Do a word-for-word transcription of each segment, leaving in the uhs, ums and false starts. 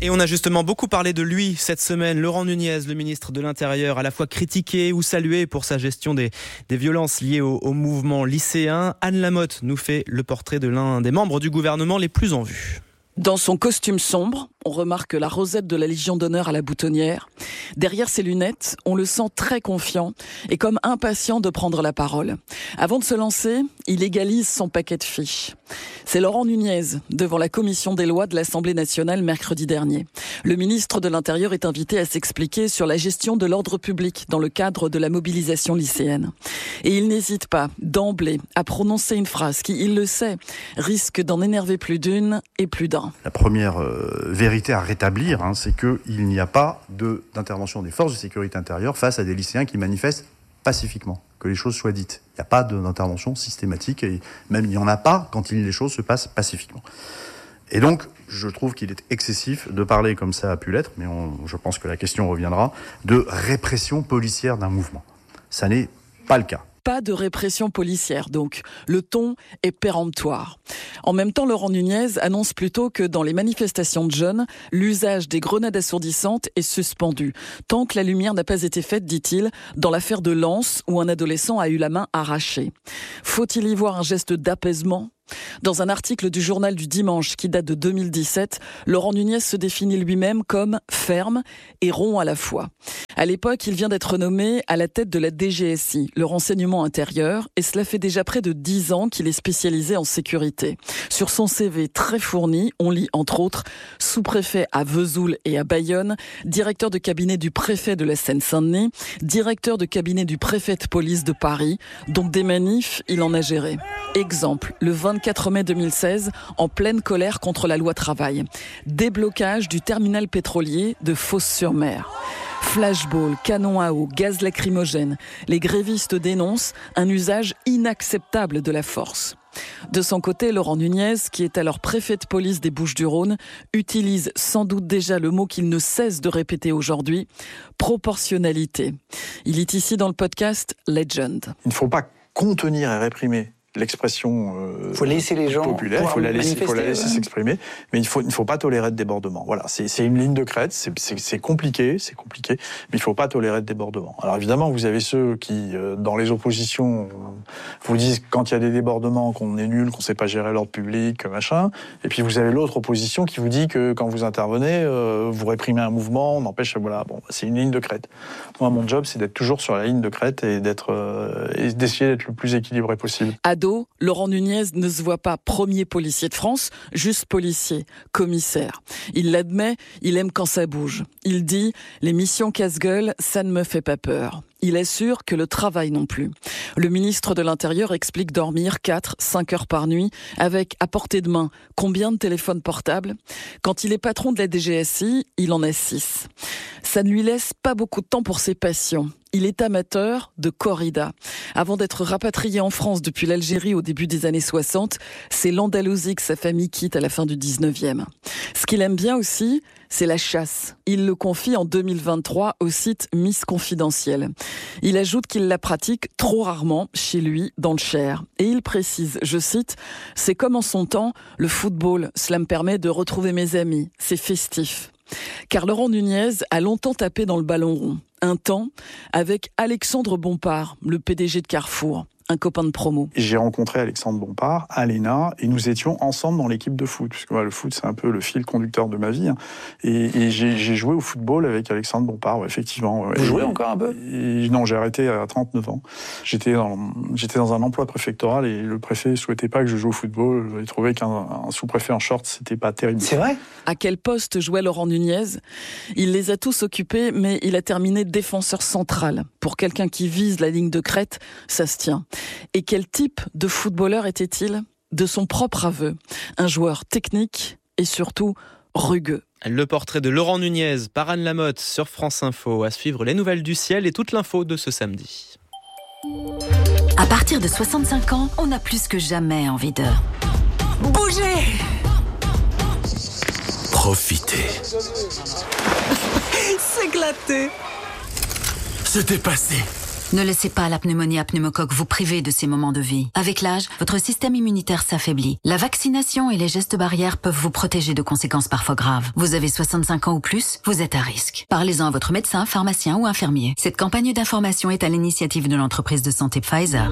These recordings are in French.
Et on a justement beaucoup parlé de lui cette semaine. Laurent Nunez, le ministre de l'Intérieur, à la fois critiqué ou salué pour sa gestion des, des violences liées au, au mouvement lycéen. Anne Lamotte nous fait le portrait de l'un des membres du gouvernement les plus en vue. Dans son costume sombre, on remarque la rosette de la Légion d'honneur à la boutonnière. Derrière ses lunettes, on le sent très confiant et comme impatient de prendre la parole. Avant de se lancer, il égalise son paquet de fiches. C'est Laurent Nunez, devant la commission des lois de l'Assemblée nationale mercredi dernier. Le ministre de l'Intérieur est invité à s'expliquer sur la gestion de l'ordre public dans le cadre de la mobilisation lycéenne. Et il n'hésite pas, d'emblée, à prononcer une phrase qui, il le sait, risque d'en énerver plus d'une et plus d'un. La première euh, vérité à rétablir, hein, c'est qu'il n'y a pas de, d'intervention des forces de sécurité intérieure face à des lycéens qui manifestent pacifiquement, que les choses soient dites. Il n'y a pas de, d'intervention systématique, et même il n'y en a pas quand il, les choses se passent pacifiquement. Et donc, je trouve qu'il est excessif de parler, comme ça a pu l'être, mais on, je pense que la question reviendra, de répression policière d'un mouvement. Ça n'est pas le cas. Pas de répression policière, donc. Le ton est péremptoire. En même temps, Laurent Nunez annonce plutôt que dans les manifestations de jeunes, l'usage des grenades assourdissantes est suspendu. Tant que la lumière n'a pas été faite, dit-il, dans l'affaire de Lens, où un adolescent a eu la main arrachée. Faut-il y voir un geste d'apaisement ? Dans un article du journal du dimanche qui date de deux mille dix-sept, Laurent Nunez se définit lui-même comme ferme et rond à la fois. À l'époque, il vient d'être nommé à la tête de la D G S I, le renseignement intérieur, et cela fait déjà près de dix ans qu'il est spécialisé en sécurité. Sur son C V très fourni, on lit entre autres sous-préfet à Vesoul et à Bayonne, directeur de cabinet du préfet de la Seine-Saint-Denis, directeur de cabinet du préfet de police de Paris, donc des manifs, il en a géré. Exemple, le vingt-quatre mai deux mille seize, en pleine colère contre la loi travail. Déblocage du terminal pétrolier de Fos-sur-Mer. Flashball, canon à eau, gaz lacrymogène. Les grévistes dénoncent un usage inacceptable de la force. De son côté, Laurent Nunez, qui est alors préfet de police des Bouches-du-Rhône, utilise sans doute déjà le mot qu'il ne cesse de répéter aujourd'hui, proportionnalité. Il est ici dans le podcast Legend. Il ne faut pas contenir et réprimer l'expression euh, faut laisser les gens populaire, il faut la laisser, faut la laisser ouais. s'exprimer, mais il faut, il ne faut pas tolérer de débordement. Voilà, c'est, c'est une ligne de crête, c'est, c'est, c'est compliqué, c'est compliqué, mais il ne faut pas tolérer de débordement. Alors évidemment, vous avez ceux qui, euh, dans les oppositions, vous disent quand il y a des débordements qu'on est nul, qu'on ne sait pas gérer l'ordre public, machin, et puis vous avez l'autre opposition qui vous dit que quand vous intervenez, euh, vous réprimez un mouvement, on empêche, voilà, bon, c'est une ligne de crête. Moi, mon job, c'est d'être toujours sur la ligne de crête et d'être, euh, et d'essayer d'être le plus équilibré possible. Ado, Laurent Nunez ne se voit pas premier policier de France, juste policier, commissaire. Il l'admet, il aime quand ça bouge. Il dit « Les missions casse-gueule, ça ne me fait pas peur ». Il assure que le travail non plus. Le ministre de l'Intérieur explique dormir quatre à cinq heures par nuit avec, à portée de main, combien de téléphones portables ? Quand il est patron de la D G S I, il en a six. Ça ne lui laisse pas beaucoup de temps pour ses passions. Il est amateur de corrida. Avant d'être rapatrié en France depuis l'Algérie au début des années soixante, c'est l'Andalousie que sa famille quitte à la fin du dix-neuvième. Ce qu'il aime bien aussi, c'est la chasse. Il le confie en deux mille vingt-trois au site Miss Confidentiel. Il ajoute qu'il la pratique trop rarement chez lui, dans le Cher. Et il précise, je cite, « C'est comme en son temps, le football, cela me permet de retrouver mes amis, c'est festif ». Car Laurent Nunez a longtemps tapé dans le ballon rond. Un temps avec Alexandre Bompard, le P D G de Carrefour, un copain de promo. J'ai rencontré Alexandre Bompard à l'E N A et nous étions ensemble dans l'équipe de foot, puisque ouais, le foot c'est un peu le fil conducteur de ma vie. Hein. Et, et j'ai, j'ai joué au football avec Alexandre Bompard, ouais, effectivement. Vous et, jouez encore un peu et, Non, j'ai arrêté à trente-neuf ans. J'étais dans, j'étais dans un emploi préfectoral et le préfet souhaitait pas que je joue au football. Il trouvait qu'un un sous-préfet en short, c'était pas terrible. C'est vrai ? À quel poste jouait Laurent Nunez ? Il les a tous occupés, mais il a terminé défenseur central. Pour quelqu'un qui vise la ligne de crête, ça se tient. Et quel type de footballeur était-il ? De son propre aveu, un joueur technique et surtout rugueux. Le portrait de Laurent Nunez par Anne Lamotte sur France Info. À suivre les nouvelles du ciel et toute l'info de ce samedi. À partir de soixante-cinq ans, on a plus que jamais envie de bouger. Profiter. S'éclater. Se dépasser. Ne laissez pas la pneumonie à pneumocoque vous priver de ces moments de vie. Avec l'âge, votre système immunitaire s'affaiblit. La vaccination et les gestes barrières peuvent vous protéger de conséquences parfois graves. Vous avez soixante-cinq ans ou plus, vous êtes à risque. Parlez-en à votre médecin, pharmacien ou infirmier. Cette campagne d'information est à l'initiative de l'entreprise de santé Pfizer.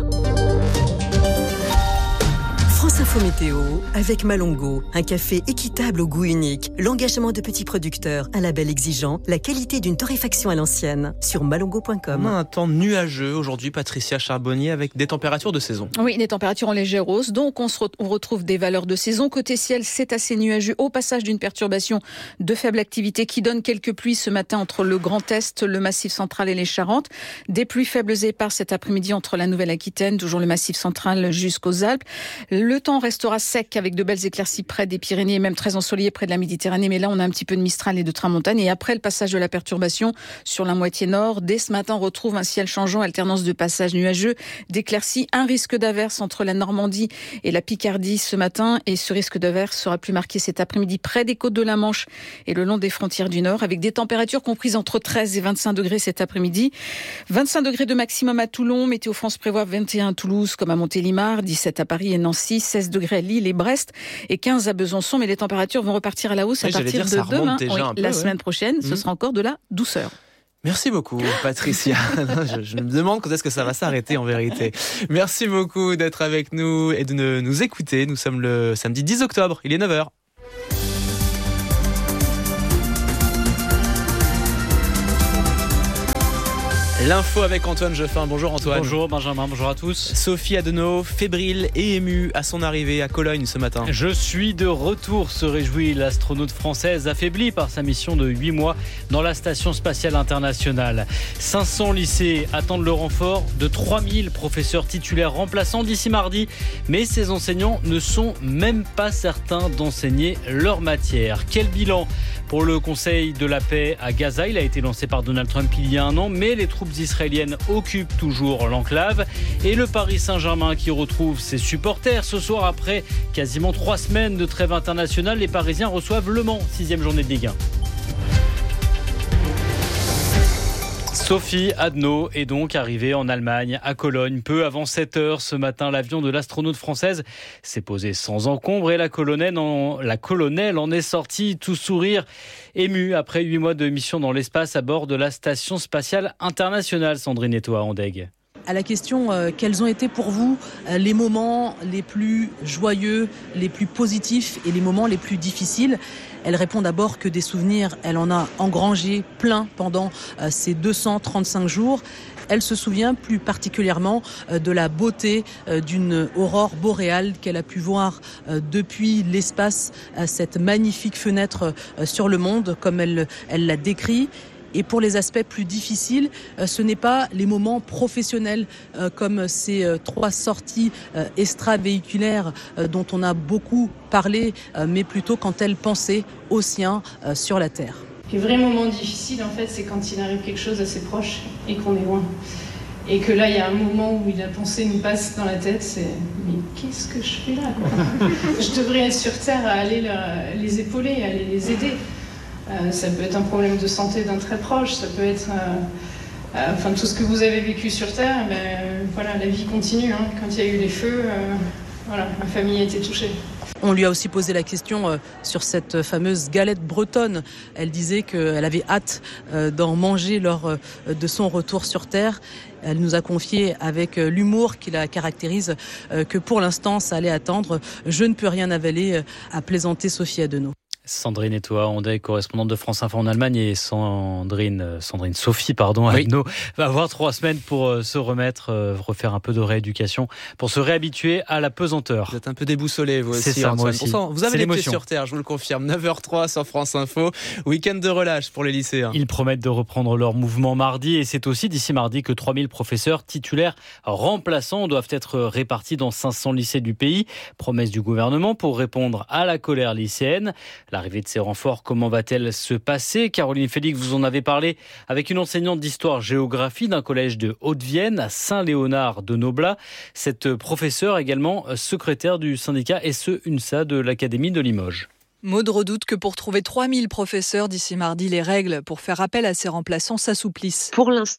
France Info Météo avec Malongo, un café équitable au goût unique, l'engagement de petits producteurs, un label exigeant, la qualité d'une torréfaction à l'ancienne. Sur malongo point com. On a un temps nuageux aujourd'hui, Patricia Charbonnier, avec des températures de saison. Oui, des températures en légère hausse, donc on, se re- on retrouve des valeurs de saison. Côté ciel, c'est assez nuageux au passage d'une perturbation de faible activité qui donne quelques pluies ce matin entre le Grand Est, le Massif central et les Charentes. Des pluies faibles et éparses cet après-midi entre la Nouvelle-Aquitaine, toujours le Massif central jusqu'aux Alpes. Le temps restera sec avec de belles éclaircies près des Pyrénées et même très ensoleillé près de la Méditerranée. Mais là, on a un petit peu de Mistral et de Tramontane. Et après le passage de la perturbation sur la moitié nord, dès ce matin, on retrouve un ciel changeant, alternance de passages nuageux, d'éclaircies, un risque d'averse entre la Normandie et la Picardie ce matin. Et ce risque d'averse sera plus marqué cet après-midi près des côtes de la Manche et le long des frontières du Nord, avec des températures comprises entre treize et vingt-cinq degrés cet après-midi. vingt-cinq degrés de maximum à Toulon. Météo France prévoit vingt et un à Toulouse comme à Montélimar, dix-sept à Paris et Nancy, seize degrés à Lille et Brest et quinze à Besançon. Mais les températures vont repartir à la hausse Oui, à partir dire, de demain. Oui, peu, la ouais. semaine prochaine, ce mmh. sera encore de la douceur. Merci beaucoup, Patricia. je, je me demande quand est-ce que ça va s'arrêter en vérité. Merci beaucoup d'être avec nous et de nous écouter. Nous sommes le samedi dix octobre, il est neuf heures. L'info avec Antoine Jeffin. Bonjour Antoine. Bonjour Benjamin, bonjour à tous. Sophie Adenau, fébrile et émue à son arrivée à Cologne ce matin. Je suis de retour, se réjouit l'astronaute française affaiblie par sa mission de huit mois dans la Station Spatiale Internationale. cinq cents lycées attendent le renfort de trois mille professeurs titulaires remplaçants d'ici mardi. Mais ces enseignants ne sont même pas certains d'enseigner leur matière. Quel bilan pour le Conseil de la paix à Gaza? Il a été lancé par Donald Trump il y a un an, mais les troupes israéliennes occupent toujours l'enclave. Et le Paris Saint-Germain qui retrouve ses supporters. Ce soir, après quasiment trois semaines de trêve internationale, les Parisiens reçoivent Le Mans, sixième journée de Ligue un. Sophie Adenau est donc arrivée en Allemagne, à Cologne, peu avant sept heures. Ce matin, l'avion de l'astronaute française s'est posé sans encombre et la colonelle en, la colonelle en est sortie tout sourire, émue après huit mois de mission dans l'espace à bord de la Station Spatiale Internationale. Sandrine Etoa, Andeg. À la question euh, quels ont été pour vous euh, les moments les plus joyeux, les plus positifs et les moments les plus difficiles, elle répond d'abord que des souvenirs, elle en a engrangé plein pendant euh, ces deux cent trente-cinq jours. Elle se souvient plus particulièrement euh, de la beauté euh, d'une aurore boréale qu'elle a pu voir euh, depuis l'espace, euh, cette magnifique fenêtre euh, sur le monde, comme elle, elle l'a décrit. Et pour les aspects plus difficiles, euh, ce n'est pas les moments professionnels euh, comme ces euh, trois sorties euh, extravéhiculaires euh, dont on a beaucoup parlé, euh, mais plutôt quand elle pensait aux siens euh, sur la Terre. Le vrai moment difficile, en fait, c'est quand il arrive quelque chose assez proche et qu'on est loin. Et que là, il y a un moment où la pensée nous passe dans la tête, c'est « mais qu'est-ce que je fais là, quoi ?» Je devrais être sur Terre à aller les épauler, à aller les aider. Euh, ça peut être un problème de santé d'un très proche, ça peut être euh, euh, enfin, tout ce que vous avez vécu sur Terre. Ben, euh, voilà, la vie continue. Hein. Quand il y a eu les feux, euh, voilà, ma famille a été touchée. On lui a aussi posé la question euh, sur cette fameuse galette bretonne. Elle disait qu'elle avait hâte euh, d'en manger lors euh, de son retour sur Terre. Elle nous a confié avec euh, l'humour qui la caractérise euh, que pour l'instant, ça allait attendre. Je ne peux rien avaler, euh, a plaisanté Sophie Adenau. Sandrine Etoa, Ondey, correspondante de France Info en Allemagne, et Sandrine, Sandrine Sophie, pardon, oui. Adenau, va avoir trois semaines pour se remettre, refaire un peu de rééducation, pour se réhabituer à la pesanteur. Vous êtes un peu déboussolé, vous aussi. C'est ça, moi aussi. Vous avez les pieds sur terre, je vous le confirme. neuf heures zéro trois sur France Info. Week-end de relâche pour les lycéens. Ils promettent de reprendre leur mouvement mardi, et c'est aussi d'ici mardi que trois mille professeurs titulaires remplaçants doivent être répartis dans cinq cents lycées du pays. Promesse du gouvernement pour répondre à la colère lycéenne. L'arrivée de ces renforts, comment va-t-elle se passer? Caroline Félix, vous en avez parlé avec une enseignante d'histoire-géographie d'un collège de Haute-Vienne à Saint-Léonard de Noblat. Cette professeure également secrétaire du syndicat S E U N S A de l'Académie de Limoges. Maud redoute que pour trouver trois mille professeurs d'ici mardi, les règles pour faire appel à ces remplaçants s'assouplissent. Pour l'instant,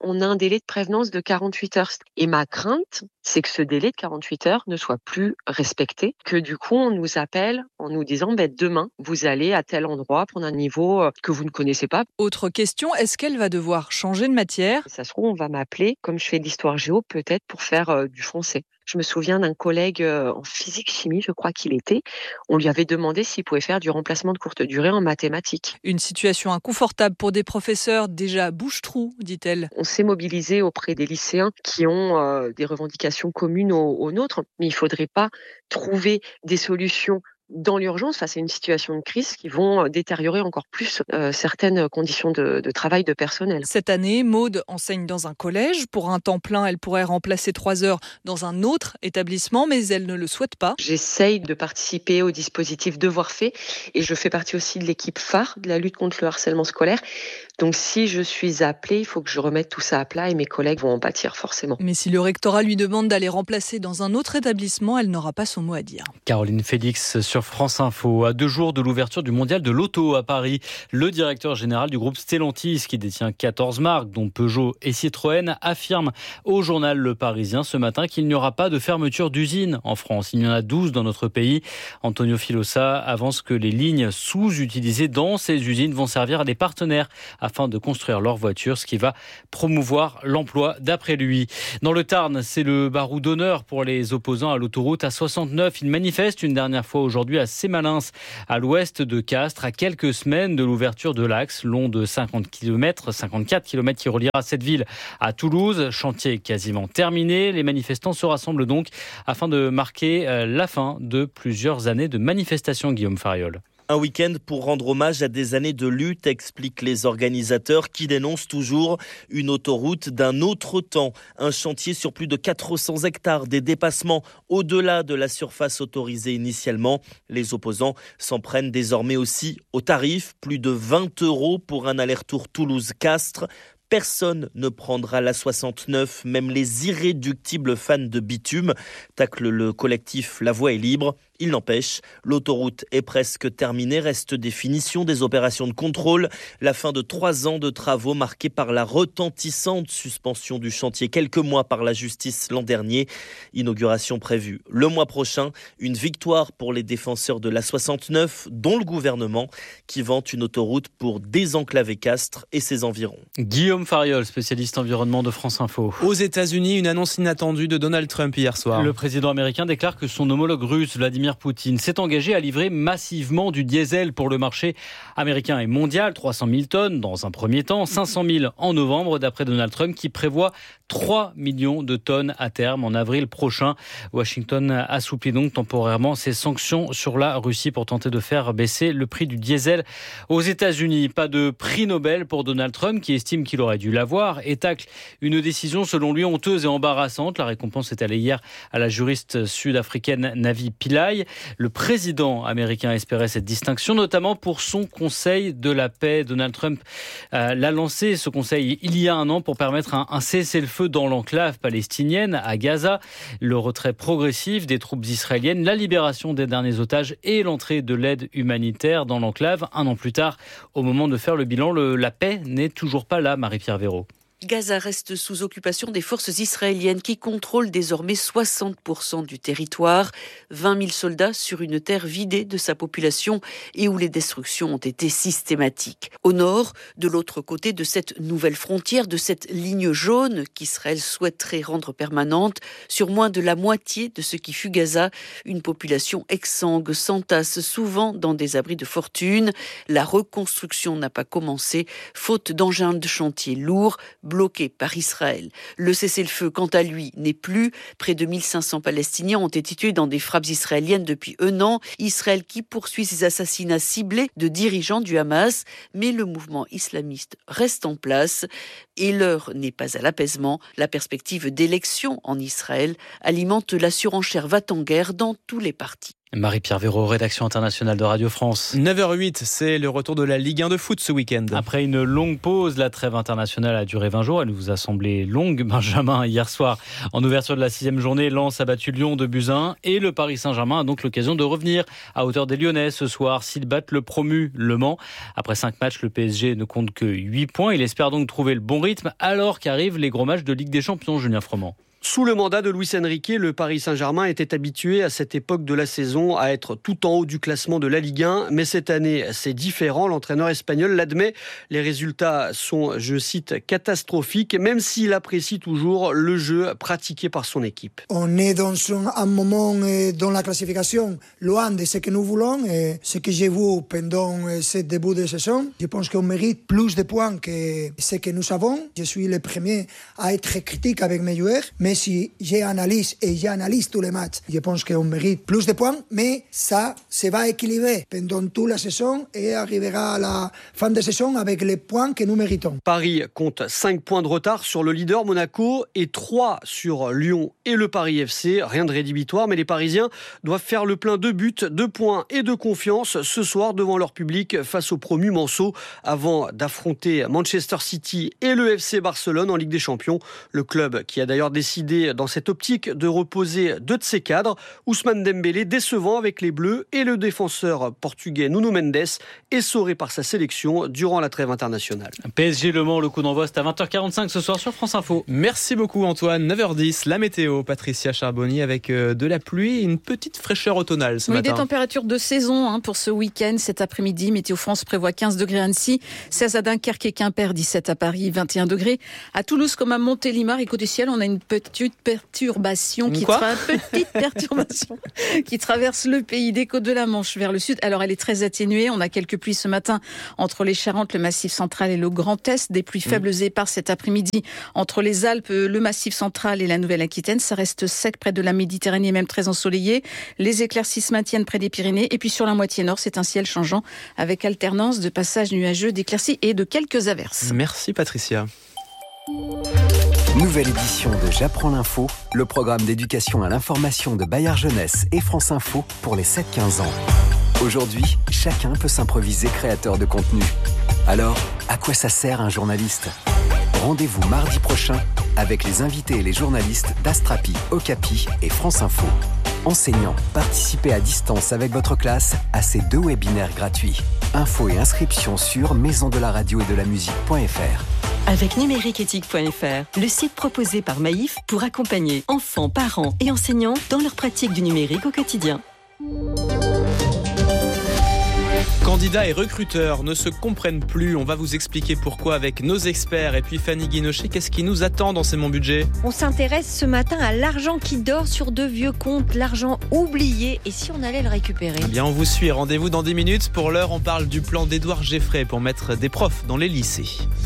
on a un délai de prévenance de quarante-huit heures. Et ma crainte, c'est que ce délai de quarante-huit heures ne soit plus respecté, que du coup on nous appelle en nous disant bah, demain vous allez à tel endroit prendre un niveau que vous ne connaissez pas. Autre question, est-ce qu'elle va devoir changer de matière ? Ça se trouve, on va m'appeler, comme je fais de l'histoire géo, peut-être pour faire euh, du français. Je me souviens d'un collègue euh, en physique-chimie, je crois qu'il était. On lui avait demandé s'il pouvait faire du remplacement de courte durée en mathématiques. Une situation inconfortable pour des professeurs déjà bouche-trou, dit-elle. On s'est mobilisé auprès des lycéens qui ont euh, des revendications communes aux, aux nôtres, mais il ne faudrait pas trouver des solutions dans l'urgence face à une situation de crise qui vont détériorer encore plus euh, certaines conditions de, de travail de personnel. Cette année, Maude enseigne dans un collège. Pour un temps plein, elle pourrait remplacer trois heures dans un autre établissement, mais elle ne le souhaite pas. J'essaye de participer au dispositif Devoirs faits et je fais partie aussi de l'équipe phare de la lutte contre le harcèlement scolaire. Donc si je suis appelée, il faut que je remette tout ça à plat et mes collègues vont en pâtir forcément. Mais si le rectorat lui demande d'aller remplacer dans un autre établissement, elle n'aura pas son mot à dire. Caroline Félix sur France Info. À deux jours de l'ouverture du mondial de l'auto à Paris, le directeur général du groupe Stellantis, qui détient quatorze marques, dont Peugeot et Citroën, affirme au journal Le Parisien ce matin qu'il n'y aura pas de fermeture d'usines en France. Il y en a douze dans notre pays. Antonio Filosa avance que les lignes sous-utilisées dans ces usines vont servir à des partenaires afin de construire leurs voitures, ce qui va promouvoir l'emploi d'après lui. Dans le Tarn, c'est le barreau d'honneur pour les opposants à l'autoroute A soixante-neuf. Ils manifestent une dernière fois aujourd'hui à Sémalins, à l'ouest de Castres, à quelques semaines de l'ouverture de l'axe long de cinquante kilomètres, cinquante-quatre kilomètres qui reliera cette ville à Toulouse. Chantier quasiment terminé. Les manifestants se rassemblent donc afin de marquer la fin de plusieurs années de manifestations. Guillaume Fariol. Un week-end pour rendre hommage à des années de lutte, expliquent les organisateurs qui dénoncent toujours une autoroute d'un autre temps. Un chantier sur plus de quatre cents hectares, des dépassements au-delà de la surface autorisée initialement. Les opposants s'en prennent désormais aussi aux tarifs, plus de vingt euros pour un aller-retour Toulouse-Castres. Personne ne prendra l'A soixante-neuf, même les irréductibles fans de bitume, tacle le collectif La Voie est libre. Il n'empêche, l'autoroute est presque terminée, reste des finitions, des opérations de contrôle, la fin de trois ans de travaux marqués par la retentissante suspension du chantier quelques mois par la justice l'an dernier. Inauguration prévue le mois prochain, une victoire pour les défenseurs de l'A soixante-neuf, dont le gouvernement, qui vante une autoroute pour désenclaver Castres et ses environs. Guillaume Fariol, spécialiste environnement de France Info. Aux États-Unis, une annonce inattendue de Donald Trump hier soir. Le président américain déclare que son homologue russe, Vladimir Poutine, s'est engagé à livrer massivement du diesel pour le marché américain et mondial, trois cent mille tonnes dans un premier temps, cinq cent mille en novembre, d'après Donald Trump, qui prévoit trois millions de tonnes à terme en avril prochain. Washington assouplit donc temporairement ses sanctions sur la Russie pour tenter de faire baisser le prix du diesel aux États-Unis. Pas de prix Nobel pour Donald Trump, qui estime qu'il aurait dû l'avoir et tacle une décision selon lui honteuse et embarrassante. La récompense est allée hier à la juriste sud-africaine Navi Pillay. Le président américain espérait cette distinction, notamment pour son Conseil de la paix. Donald Trump euh, l'a lancé, ce conseil, il y a un an pour permettre un, un cessez-le-feu dans l'enclave palestinienne à Gaza, le retrait progressif des troupes israéliennes, la libération des derniers otages et l'entrée de l'aide humanitaire dans l'enclave. Un an plus tard, au moment de faire le bilan, le, la paix n'est toujours pas là, Marie-Pierre Véraud. Gaza reste sous occupation des forces israéliennes qui contrôlent désormais soixante pour cent du territoire. vingt mille soldats sur une terre vidée de sa population et où les destructions ont été systématiques. Au nord, de l'autre côté de cette nouvelle frontière, de cette ligne jaune qu'Israël souhaiterait rendre permanente, sur moins de la moitié de ce qui fut Gaza, une population exsangue s'entasse souvent dans des abris de fortune. La reconstruction n'a pas commencé, faute d'engins de chantier lourds, bloqué par Israël. Le cessez-le-feu, quant à lui, n'est plus. Près de mille cinq cents Palestiniens ont été tués dans des frappes israéliennes depuis un an. Israël qui poursuit ses assassinats ciblés de dirigeants du Hamas. Mais le mouvement islamiste reste en place et l'heure n'est pas à l'apaisement. La perspective d'élections en Israël alimente la surenchère va-t-en-guerre dans tous les partis. Marie-Pierre Véraud, rédaction internationale de Radio France. neuf heures huit, c'est le retour de la Ligue un de foot ce week-end. Après une longue pause, la trêve internationale a duré vingt jours. Elle vous a semblé longue, Benjamin. Hier soir, en ouverture de la sixième journée, Lens a battu Lyon de buts à un. Et le Paris Saint-Germain a donc l'occasion de revenir à hauteur des Lyonnais ce soir s'ils battent le promu Le Mans. Après cinq matchs, le P S G ne compte que huit points. Il espère donc trouver le bon rythme alors qu'arrivent les gros matchs de Ligue des Champions, Julien Froment. Sous le mandat de Luis Enrique, le Paris Saint-Germain était habitué à cette époque de la saison à être tout en haut du classement de la Ligue un. Mais cette année, c'est différent. L'entraîneur espagnol l'admet. Les résultats sont, je cite, catastrophiques, même s'il apprécie toujours le jeu pratiqué par son équipe. On est dans un moment dans la classification loin de ce que nous voulons. Et ce que j'ai vu pendant ce début de saison, je pense qu'on mérite plus de points que ce que nous avons. Je suis le premier à être critique avec mes joueurs. Mais si j'analyse et j'analyse tous les matchs, je pense qu'on mérite plus de points, mais ça se va équilibrer pendant toute la saison et arrivera à la fin de saison avec les points que nous méritons. Paris compte cinq points de retard sur le leader Monaco et trois sur Lyon et le Paris F C. Rien de rédhibitoire, mais les Parisiens doivent faire le plein de buts, de points et de confiance ce soir devant leur public face au promu Manceau avant d'affronter Manchester City et le F C Barcelone en Ligue des Champions. Le club qui a d'ailleurs décidé dans cette optique de reposer deux de ses cadres, Ousmane Dembélé décevant avec les Bleus et le défenseur portugais Nuno Mendes essoré par sa sélection durant la trêve internationale. P S G Le Mans, le coup d'envoi c'est à vingt heures quarante-cinq ce soir sur France Info. Merci beaucoup Antoine, neuf heures dix, la météo, Patricia Charbonnier avec de la pluie et une petite fraîcheur automnale ce oui, matin. Des températures de saison hein, pour ce week-end, cet après-midi. Météo France prévoit quinze degrés à Annecy, seize à Dunkerque et Quimper, dix-sept à Paris, vingt et un degrés. À Toulouse comme à Montélimar et côté ciel, on a une petite perturbation qui, tra- petite perturbation qui traverse le pays des côtes de la Manche vers le sud. Alors elle est très atténuée. On a quelques pluies ce matin entre les Charentes, le Massif central et le Grand Est. Des pluies faibles mmh. et éparses cet après-midi entre les Alpes, le Massif central et la Nouvelle-Aquitaine. Ça reste sec près de la Méditerranée, même très ensoleillé. Les éclaircies se maintiennent près des Pyrénées. Et puis sur la moitié nord, c'est un ciel changeant avec alternance de passages nuageux, d'éclaircies et de quelques averses. Merci Patricia. Nouvelle édition de J'apprends l'info, le programme d'éducation à l'information de Bayard Jeunesse et France Info pour les sept quinze ans. Aujourd'hui, chacun peut s'improviser créateur de contenu. Alors, à quoi ça sert un journaliste ? Rendez-vous mardi prochain avec les invités et les journalistes d'Astrapi, Okapi et France Info. Enseignants, participez à distance avec votre classe à ces deux webinaires gratuits. Infos et inscriptions sur maison de la radio et de la musique point f r. Avec numériqueéthique point f r, le site proposé par Maïf pour accompagner enfants, parents et enseignants dans leur pratique du numérique au quotidien. Candidats et recruteurs ne se comprennent plus. On va vous expliquer pourquoi avec nos experts. Et puis Fanny Guinochet, qu'est-ce qui nous attend dans C'est mon budget ? On s'intéresse ce matin à l'argent qui dort sur de vieux comptes, l'argent oublié. Et si on allait le récupérer ? Eh bien, on vous suit. Rendez-vous dans dix minutes. Pour l'heure, on parle du plan d'Édouard Geffray pour mettre des profs dans les lycées.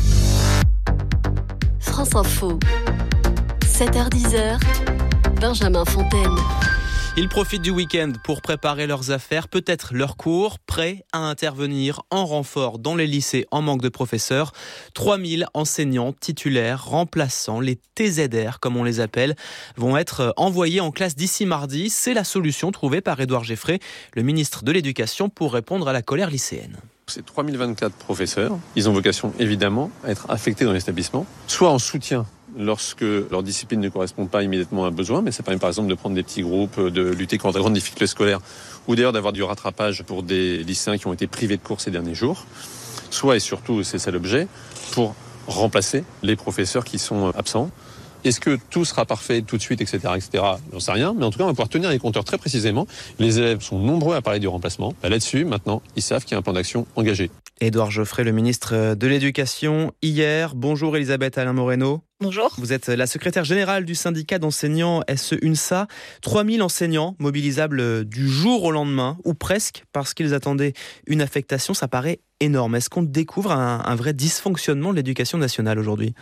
France Info, sept heures dix, Benjamin Fontaine. Ils profitent du week-end pour préparer leurs affaires, peut-être leurs cours, prêts à intervenir en renfort dans les lycées en manque de professeurs. trois mille enseignants titulaires, remplaçants, les T Z R comme on les appelle, vont être envoyés en classe d'ici mardi. C'est la solution trouvée par Édouard Geffray, le ministre de l'Éducation, pour répondre à la colère lycéenne. Ces trois mille vingt-quatre professeurs, ils ont vocation évidemment à être affectés dans l'établissement, soit en soutien lorsque leur discipline ne correspond pas immédiatement à un besoin, mais ça permet par exemple de prendre des petits groupes, de lutter contre la grande difficulté scolaire, ou d'ailleurs d'avoir du rattrapage pour des lycéens qui ont été privés de cours ces derniers jours, soit et surtout, c'est ça l'objet, pour remplacer les professeurs qui sont absents. Est-ce que tout sera parfait tout de suite, et cetera, et cetera. J'en sais rien, mais en tout cas, on va pouvoir tenir les compteurs très précisément. Les élèves sont nombreux à parler du remplacement. Là-dessus, maintenant, ils savent qu'il y a un plan d'action engagé. Édouard Geffray, le ministre de l'Éducation, hier. Bonjour Elisabeth Alain-Moreno. Bonjour. Vous êtes la secrétaire générale du syndicat d'enseignants S E UNSA. trois mille enseignants mobilisables du jour au lendemain, ou presque, parce qu'ils attendaient une affectation. Ça paraît énorme. Est-ce qu'on découvre un, un vrai dysfonctionnement de l'éducation nationale aujourd'hui ?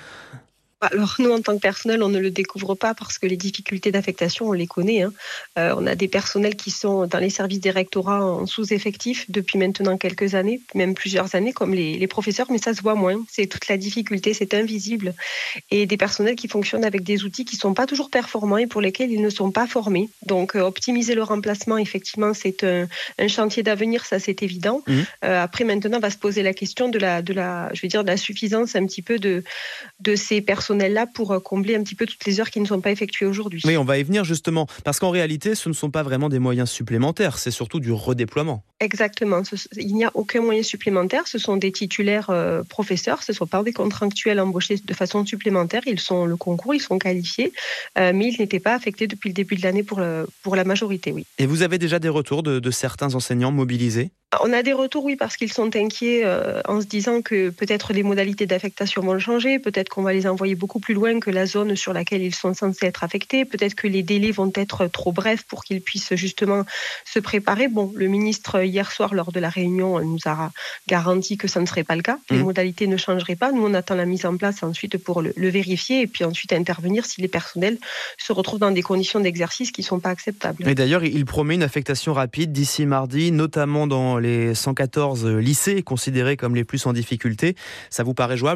Alors nous, en tant que personnel, on ne le découvre pas parce que les difficultés d'affectation, on les connaît. Hein. Euh, on a des personnels qui sont dans les services des rectorats en sous-effectif depuis maintenant quelques années, même plusieurs années, comme les, les professeurs, mais ça se voit moins. C'est toute la difficulté, c'est invisible. Et des personnels qui fonctionnent avec des outils qui ne sont pas toujours performants et pour lesquels ils ne sont pas formés. Donc euh, optimiser le remplacement, effectivement, c'est un, un chantier d'avenir, ça c'est évident. Mmh. Euh, après, maintenant, va se poser la question de la, de la, je veux dire, de la suffisance un petit peu de, de ces personnels là pour combler un petit peu toutes les heures qui ne sont pas effectuées aujourd'hui. Oui, on va y venir justement, parce qu'en réalité, ce ne sont pas vraiment des moyens supplémentaires, c'est surtout du redéploiement. Exactement, il n'y a aucun moyen supplémentaire, ce sont des titulaires euh, professeurs, ce ne sont pas des contractuels embauchés de façon supplémentaire, ils sont le concours, ils sont qualifiés, euh, mais ils n'étaient pas affectés depuis le début de l'année pour, le, pour la majorité, oui. Et vous avez déjà des retours de, de certains enseignants mobilisés ? On a des retours, oui, parce qu'ils sont inquiets euh, en se disant que peut-être les modalités d'affectation vont changer, peut-être qu'on va les envoyer beaucoup plus loin que la zone sur laquelle ils sont censés être affectés, peut-être que les délais vont être trop brefs pour qu'ils puissent justement se préparer. Bon, le ministre, hier soir, lors de la réunion, nous a garanti que ça ne serait pas le cas, les mmh. modalités ne changeraient pas. Nous, on attend la mise en place ensuite pour le, le vérifier et puis ensuite intervenir si les personnels se retrouvent dans des conditions d'exercice qui ne sont pas acceptables. Et d'ailleurs, il promet une affectation rapide d'ici mardi, notamment dans les cent quatorze lycées considérés comme les plus en difficulté. Ça vous paraît jouable ?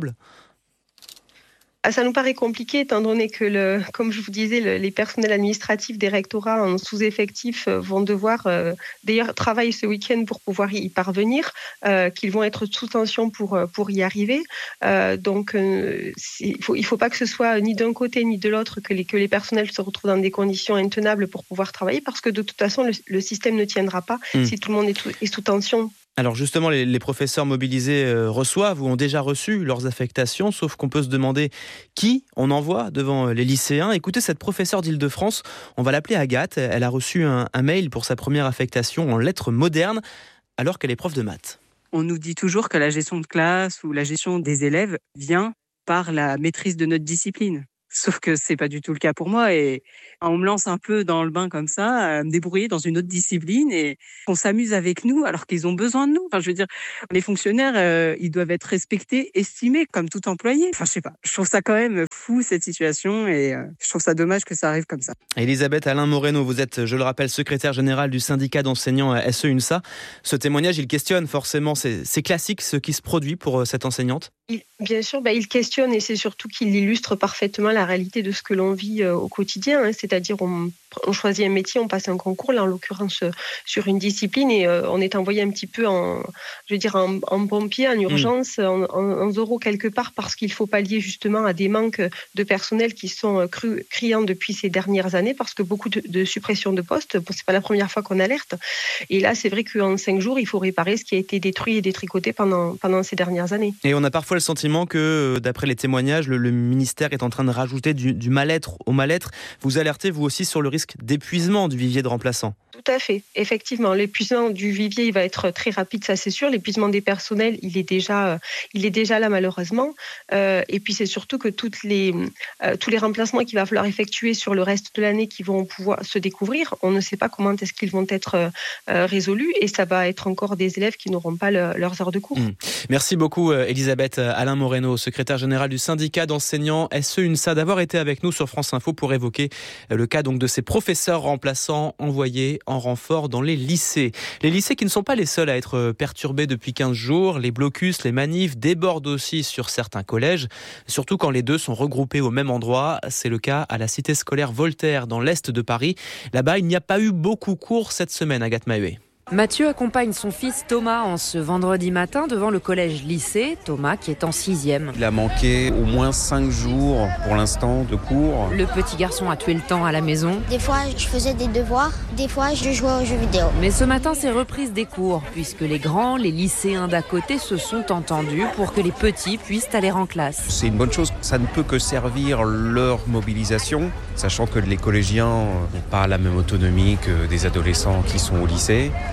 Ça nous paraît compliqué étant donné que, le, comme je vous disais, le, les personnels administratifs des rectorats en sous-effectif vont devoir, euh, d'ailleurs, travailler ce week-end pour pouvoir y parvenir, euh, qu'ils vont être sous tension pour, pour y arriver. Euh, donc, euh, il ne faut, il faut pas que ce soit ni d'un côté ni de l'autre que les, que les personnels se retrouvent dans des conditions intenables pour pouvoir travailler, parce que de toute façon, le, le système ne tiendra pas mmh. si tout le monde est, tout, est sous tension. Alors justement, les, les professeurs mobilisés euh, reçoivent ou ont déjà reçu leurs affectations, sauf qu'on peut se demander qui on envoie devant les lycéens. Écoutez, cette professeure d'Île-de-France, on va l'appeler Agathe, elle a reçu un, un mail pour sa première affectation en lettres modernes, alors qu'elle est prof de maths. On nous dit toujours que la gestion de classe ou la gestion des élèves vient par la maîtrise de notre discipline. Sauf que c'est pas du tout le cas pour moi et on me lance un peu dans le bain comme ça, à me débrouiller dans une autre discipline et on s'amuse avec nous alors qu'ils ont besoin de nous. Enfin, je veux dire, les fonctionnaires, euh, ils doivent être respectés, estimés comme tout employé. Enfin, je sais pas. Je trouve ça quand même fou cette situation et euh, je trouve ça dommage que ça arrive comme ça. Elisabeth Alain Moreno, vous êtes, je le rappelle, secrétaire générale du syndicat d'enseignants S E UNSA. Ce témoignage, il questionne forcément, c'est, c'est classique ce qui se produit pour cette enseignante. Il, bien sûr, bah, il questionne et c'est surtout qu'il illustre parfaitement la réalité de ce que l'on vit euh, au quotidien. Hein. C'est-à-dire, on, on choisit un métier, on passe un concours, là en l'occurrence euh, sur une discipline et euh, on est envoyé un petit peu en, je veux dire, en, en pompier, en urgence, mmh. en, en, en zéro quelque part parce qu'il faut pallier justement à des manques de personnel qui sont euh, cru, criants depuis ces dernières années parce que beaucoup de, de suppressions de postes, bon, c'est pas la première fois qu'on alerte. Et là, c'est vrai qu'en cinq jours, il faut réparer ce qui a été détruit et détricoté pendant, pendant ces dernières années. Et on a parfois le sentiment que, d'après les témoignages, le, le ministère est en train de rajouter du, du mal-être au mal-être. Vous alertez, vous aussi, sur le risque d'épuisement du vivier de remplaçants. Tout à fait. Effectivement, l'épuisement du vivier, il va être très rapide, ça c'est sûr. L'épuisement des personnels, il est déjà, il est déjà là, malheureusement. Euh, et puis, c'est surtout que toutes les, euh, tous les remplacements qu'il va falloir effectuer sur le reste de l'année qui vont pouvoir se découvrir, on ne sait pas comment est-ce qu'ils vont être euh, résolus. Et ça va être encore des élèves qui n'auront pas le, leurs heures de cours. Mmh. Merci beaucoup, Elisabeth Alain Moreno, secrétaire générale du syndicat d'enseignants S E UNSA, d'avoir été avec nous sur France Info pour évoquer le cas donc de ces professeurs remplaçants envoyés en renfort dans les lycées. Les lycées qui ne sont pas les seuls à être perturbés depuis quinze jours. Les blocus, les manifs débordent aussi sur certains collèges, surtout quand les deux sont regroupés au même endroit. C'est le cas à la cité scolaire Voltaire dans l'est de Paris. Là-bas, il n'y a pas eu beaucoup cours cette semaine, Agathe Maheuet. Mathieu accompagne son fils Thomas en ce vendredi matin devant le collège-lycée. Thomas qui est en sixième. Il a manqué au moins cinq jours pour l'instant de cours. Le petit garçon a tué le temps à la maison. Des fois, je faisais des devoirs. Des fois, je jouais aux jeux vidéo. Mais ce matin, c'est reprise des cours puisque les grands, les lycéens d'à côté se sont entendus pour que les petits puissent aller en classe. C'est une bonne chose. Ça ne peut que servir leur mobilisation, sachant que les collégiens n'ont pas la même autonomie que des adolescents qui sont au lycée.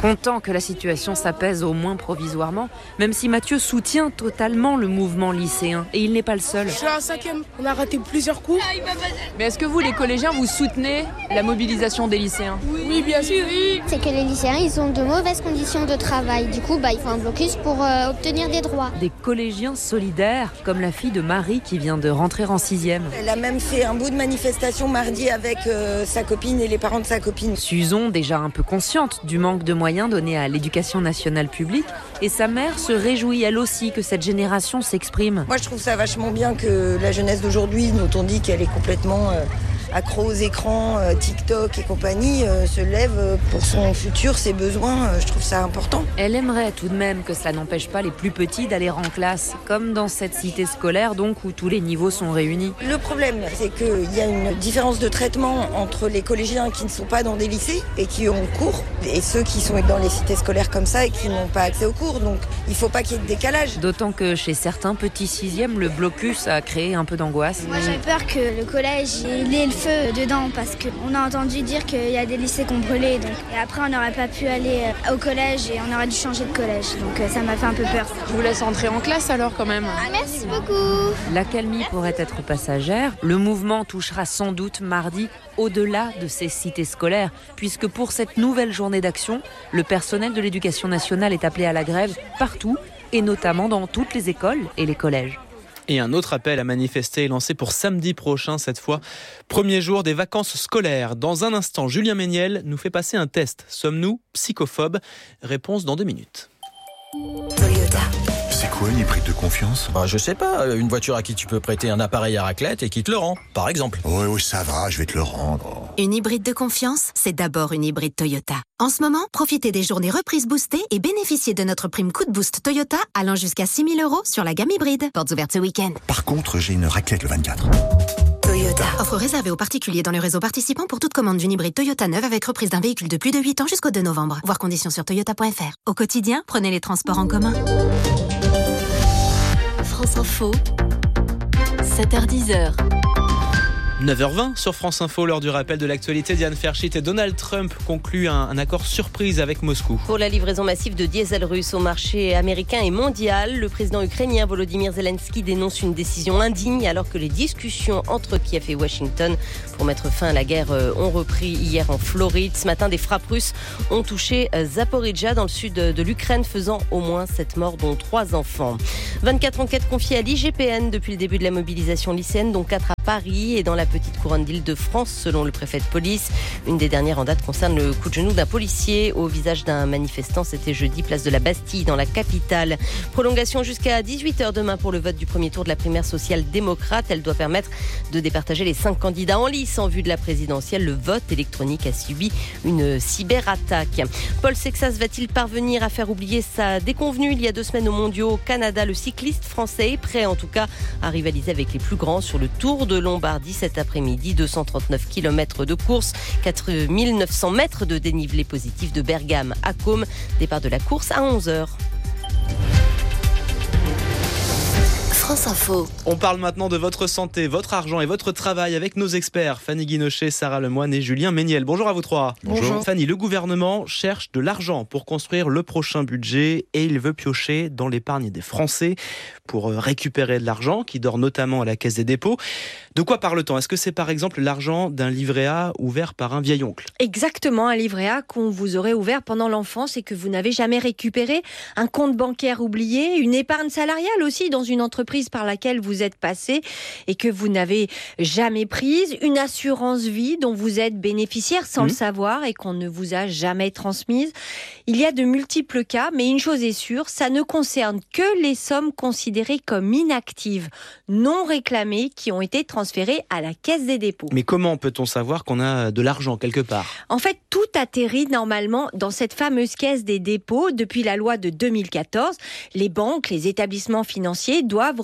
Content que la situation s'apaise au moins provisoirement, même si Mathieu soutient totalement le mouvement lycéen. Et il n'est pas le seul. Je suis en cinquième, on a raté plusieurs cours. Mais est-ce que vous, les collégiens, vous soutenez la mobilisation des lycéens ? Oui, oui, bien sûr. Oui. C'est que les lycéens, ils ont de mauvaises conditions de travail. Du coup, bah, il faut un blocus pour euh, obtenir des droits. Des collégiens solidaires, comme la fille de Marie qui vient de rentrer en sixième. Elle a même fait un bout de manifestation mardi avec euh, sa copine et les parents de sa copine. Suzon, déjà un peu consciente du manque de moyens donnés à l'éducation nationale publique, et sa mère se réjouit elle aussi que cette génération s'exprime. Moi je trouve ça vachement bien que la jeunesse d'aujourd'hui, dont on dit qu'elle est complètement euh, accro aux écrans, euh, TikTok et compagnie, euh, se lève pour son futur, ses besoins, euh, je trouve ça important. Elle aimerait tout de même que cela n'empêche pas les plus petits d'aller en classe, comme dans cette cité scolaire donc où tous les niveaux sont réunis. Le problème, c'est qu'il y a une différence de traitement entre les collégiens qui ne sont pas dans des lycées et qui ont cours, et ceux qui sont dans les cités scolaires comme ça et qui n'ont pas accès aux cours. Donc il ne faut pas qu'il y ait de décalage. D'autant que chez certains petits sixièmes, le blocus a créé un peu d'angoisse. Moi j'ai peur que le collège il ait le feu dedans parce qu'on a entendu dire qu'il y a des lycées qui ont brûlé. Donc. Et après on n'aurait pas pu aller au collège et on aurait dû changer de collège. Donc ça m'a fait un peu peur. Je vous laisse entrer en classe alors quand même. Ah, merci beaucoup. L'accalmie pourrait être passagère. Le mouvement touchera sans doute mardi au-delà de ces cités scolaires, puisque pour cette nouvelle journée d'action, le personnel de l'éducation nationale est appelé à la grève partout, et notamment dans toutes les écoles et les collèges. Et un autre appel à manifester est lancé pour samedi prochain, cette fois. Premier jour des vacances scolaires. Dans un instant, Julien Méniel nous fait passer un test. Sommes-nous psychophobes ? Réponse dans deux minutes. Toyota. C'est quoi une hybride de confiance ? Bah, je sais pas, une voiture à qui tu peux prêter un appareil à raclette et qui te le rend, par exemple. Oui, oui, ça va, je vais te le rendre. Une hybride de confiance, c'est d'abord une hybride Toyota. En ce moment, profitez des journées reprises boostées et bénéficiez de notre prime coup de boost Toyota allant jusqu'à six mille euros sur la gamme hybride. Portes ouvertes ce week-end. Par contre, j'ai une raclette le vingt-quatre. Toyota. Offre réservée aux particuliers dans le réseau participant pour toute commande d'une hybride Toyota neuve avec reprise d'un véhicule de plus de huit ans jusqu'au deux novembre. Voir conditions sur toyota point f r. Au quotidien, prenez les transports en commun. France Info, sept heures dix. neuf heures vingt sur France Info, l'heure du rappel de l'actualité. Diane Ferchit et Donald Trump concluent un, un accord surprise avec Moscou. Pour la livraison massive de diesel russe au marché américain et mondial, le président ukrainien Volodymyr Zelensky dénonce une décision indigne alors que les discussions entre Kiev et Washington pour mettre fin à la guerre ont repris hier en Floride. Ce matin, des frappes russes ont touché Zaporijjia dans le sud de l'Ukraine, faisant au moins sept morts, dont trois enfants. vingt-quatre enquêtes confiées à l'I G P N depuis le début de la mobilisation lycéenne, dont quatre à Paris et dans la petite couronne d'Île-de-France, selon le préfet de police. Une des dernières en date concerne le coup de genou d'un policier au visage d'un manifestant. C'était jeudi, place de la Bastille, dans la capitale. Prolongation jusqu'à dix-huit heures demain pour le vote du premier tour de la primaire social-démocrate. Elle doit permettre de départager les cinq candidats en lice en vue de la présidentielle. Le vote électronique a subi une cyberattaque. Paul Sexas va-t-il parvenir à faire oublier sa déconvenue il y a deux semaines aux mondiaux au Canada? Le cycliste français est prêt en tout cas à rivaliser avec les plus grands sur le Tour de Lombardie cet après-midi. deux cent trente-neuf kilomètres de course, quatre mille neuf cents mètres de dénivelé positif de Bergame à Côme. Départ de la course à onze heures. France Info. On parle maintenant de votre santé, votre argent et votre travail avec nos experts Fanny Guinochet, Sarah Lemoine et Julien Méniel. Bonjour à vous trois. Bonjour. Fanny, le gouvernement cherche de l'argent pour construire le prochain budget et il veut piocher dans l'épargne des Français pour récupérer de l'argent qui dort notamment à la Caisse des dépôts. De quoi parle-t-on ? Est-ce que c'est par exemple l'argent d'un livret A ouvert par un vieil oncle ? Exactement, un livret A qu'on vous aurait ouvert pendant l'enfance et que vous n'avez jamais récupéré, un compte bancaire oublié, une épargne salariale aussi dans une entreprise par laquelle vous êtes passé et que vous n'avez jamais prise, une assurance vie dont vous êtes bénéficiaire sans mmh. le savoir et qu'on ne vous a jamais transmise. Il y a de multiples cas, mais une chose est sûre, ça ne concerne que les sommes considérées comme inactives, non réclamées, qui ont été transférées à la Caisse des dépôts. Mais comment peut-on savoir qu'on a de l'argent quelque part ? En fait, tout atterrit normalement dans cette fameuse Caisse des dépôts. Depuis la loi de deux mille quatorze, les banques, les établissements financiers doivent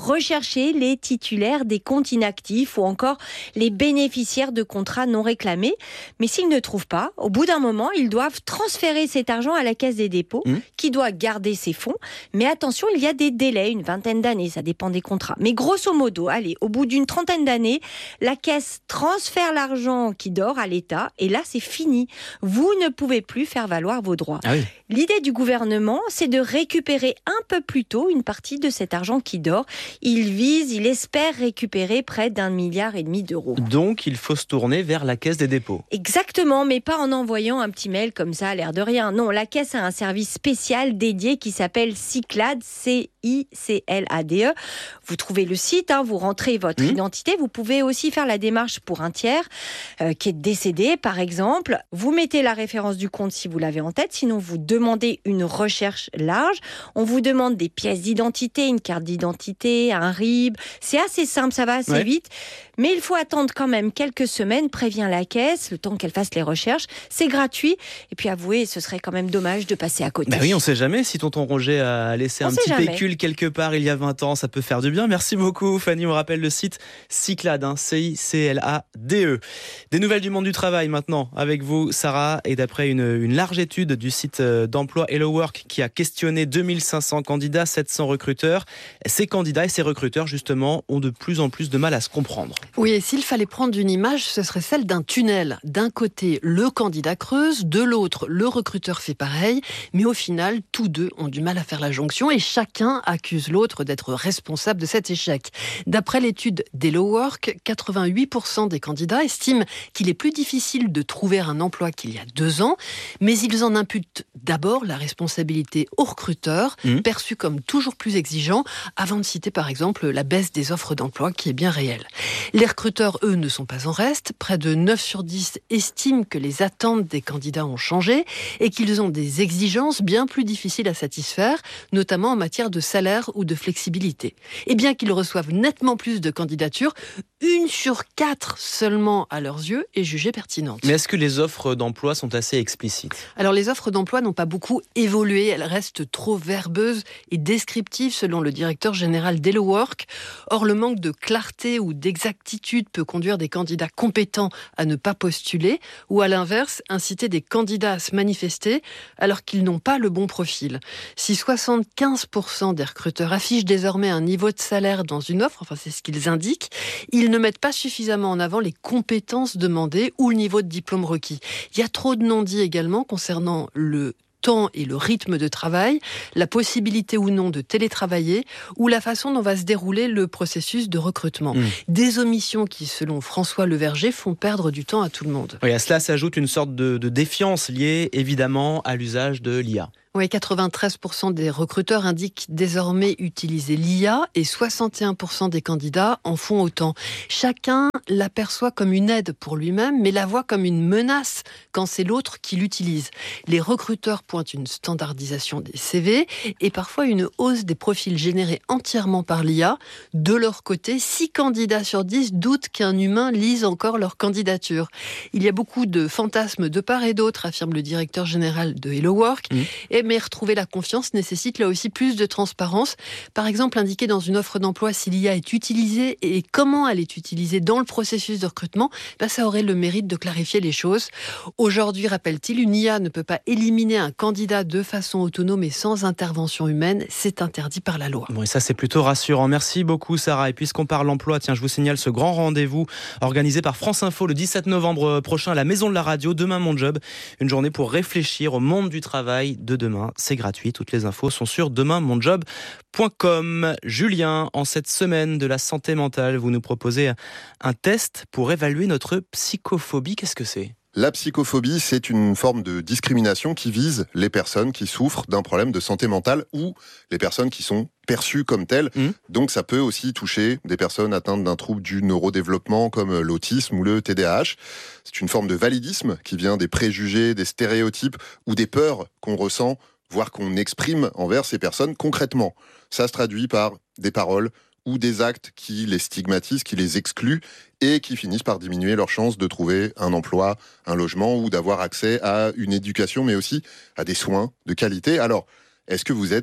rechercher les titulaires des comptes inactifs ou encore les bénéficiaires de contrats non réclamés. Mais s'ils ne trouvent pas, au bout d'un moment, ils doivent transférer cet argent à la Caisse des dépôts, mmh. qui doit garder ses fonds. Mais attention, il y a des délais, une vingtaine d'années, ça dépend des contrats. Mais grosso modo, allez, au bout d'une trentaine d'années, la Caisse transfère l'argent qui dort à l'État et là, c'est fini. Vous ne pouvez plus faire valoir vos droits. Ah oui. L'idée du gouvernement, c'est de récupérer un peu plus tôt une partie de cet argent qui dort. Il vise, il espère récupérer près d'un milliard et demi d'euros. Donc, il faut se tourner vers la Caisse des dépôts. Exactement, mais pas en envoyant un petit mail comme ça, à l'air de rien. Non, la Caisse a un service spécial dédié qui s'appelle Cyclade, C I C L A D E. Vous trouvez le site, hein, vous rentrez votre mmh. identité. Vous pouvez aussi faire la démarche pour un tiers euh, qui est décédé, par exemple. Vous mettez la référence du compte si vous l'avez en tête, sinon vous demandez une recherche large. On vous demande des pièces d'identité, une carte d'identité, un R I B. C'est assez simple, ça va assez ouais. vite. Mais il faut attendre quand même quelques semaines, prévient la Caisse, le temps qu'elle fasse les recherches. C'est gratuit. Et puis avouez, ce serait quand même dommage de passer à côté. Bah oui, on ne sait jamais si tonton Roger a laissé on un petit jamais. pécule quelque part il y a vingt ans, ça peut faire du bien. Merci beaucoup Fanny, on rappelle le site Cyclade, hein, C I C L A D E. Des nouvelles du monde du travail maintenant avec vous Sarah, et d'après une, une large étude du site d'emploi Hello Work qui a questionné deux mille cinq cents candidats, sept cents recruteurs, ces candidats et ces recruteurs justement ont de plus en plus de mal à se comprendre. Oui, et s'il fallait prendre une image, ce serait celle d'un tunnel. D'un côté, le candidat creuse, de l'autre, le recruteur fait pareil, mais au final, tous deux ont du mal à faire la jonction et chacun accuse l'autre d'être responsable de cet échec. D'après l'étude d'Hello Work, quatre-vingt-huit pour cent des candidats estiment qu'il est plus difficile de trouver un emploi qu'il y a deux ans, mais ils en imputent d'abord la responsabilité aux recruteurs, mmh. perçus comme toujours plus exigeants, avant de citer par exemple la baisse des offres d'emploi qui est bien réelle. Les recruteurs, eux, ne sont pas en reste. Près de neuf sur dix estiment que les attentes des candidats ont changé et qu'ils ont des exigences bien plus difficiles à satisfaire, notamment en matière de salaire ou de flexibilité. Et bien qu'ils reçoivent nettement plus de candidatures, une sur quatre seulement, à leurs yeux, est jugée pertinente. Mais est-ce que les offres d'emploi sont assez explicites ? Alors, les offres d'emploi n'ont pas beaucoup évolué. Elles restent trop verbeuses et descriptives, selon le directeur général d'Hello Work. Or, le manque de clarté ou d'exactitude peut conduire des candidats compétents à ne pas postuler ou, à l'inverse, inciter des candidats à se manifester alors qu'ils n'ont pas le bon profil. Si soixante-quinze pour cent des recruteurs affichent désormais un niveau de salaire dans une offre, enfin c'est ce qu'ils indiquent, ils ne mettent pas suffisamment en avant les compétences demandées ou le niveau de diplôme requis. Il y a trop de non-dits également concernant le temps et le rythme de travail, la possibilité ou non de télétravailler ou la façon dont va se dérouler le processus de recrutement. Mmh. Des omissions qui, selon François Leverger, font perdre du temps à tout le monde. Oui, à cela s'ajoute une sorte de, de défiance liée évidemment à l'usage de l'I A. Oui, quatre-vingt-treize pour cent des recruteurs indiquent désormais utiliser l'I A et soixante et un pour cent des candidats en font autant. Chacun l'aperçoit comme une aide pour lui-même, mais la voit comme une menace quand c'est l'autre qui l'utilise. Les recruteurs pointent une standardisation des C V et parfois une hausse des profils générés entièrement par l'I A. De leur côté, six candidats sur dix doutent qu'un humain lise encore leur candidature. Il y a beaucoup de fantasmes de part et d'autre, affirme le directeur général de Hello Work. Mmh. Et mais retrouver la confiance nécessite là aussi plus de transparence. Par exemple, indiquer dans une offre d'emploi si l'I A est utilisée et comment elle est utilisée dans le processus de recrutement, ben ça aurait le mérite de clarifier les choses. Aujourd'hui, rappelle-t-il, une I A ne peut pas éliminer un candidat de façon autonome et sans intervention humaine. C'est interdit par la loi. Bon, et ça, c'est plutôt rassurant. Merci beaucoup, Sarah. Et puisqu'on parle emploi, tiens, je vous signale ce grand rendez-vous organisé par France Info le dix-sept novembre prochain à la Maison de la Radio. Demain, mon job. Une journée pour réfléchir au monde du travail de demain. C'est gratuit, toutes les infos sont sur demain mon job point com. Julien, en cette semaine de la santé mentale, vous nous proposez un test pour évaluer notre psychophobie. Qu'est-ce que c'est ? La psychophobie, c'est une forme de discrimination qui vise les personnes qui souffrent d'un problème de santé mentale ou les personnes qui sont perçues comme telles. Mmh. Donc ça peut aussi toucher des personnes atteintes d'un trouble du neurodéveloppement comme l'autisme ou le T D A H. C'est une forme de validisme qui vient des préjugés, des stéréotypes ou des peurs qu'on ressent, voire qu'on exprime envers ces personnes concrètement. Ça se traduit par des paroles ou des actes qui les stigmatisent, qui les excluent et qui finissent par diminuer leurs chances de trouver un emploi, un logement ou d'avoir accès à une éducation, mais aussi à des soins de qualité. Alors, est-ce que vous êtes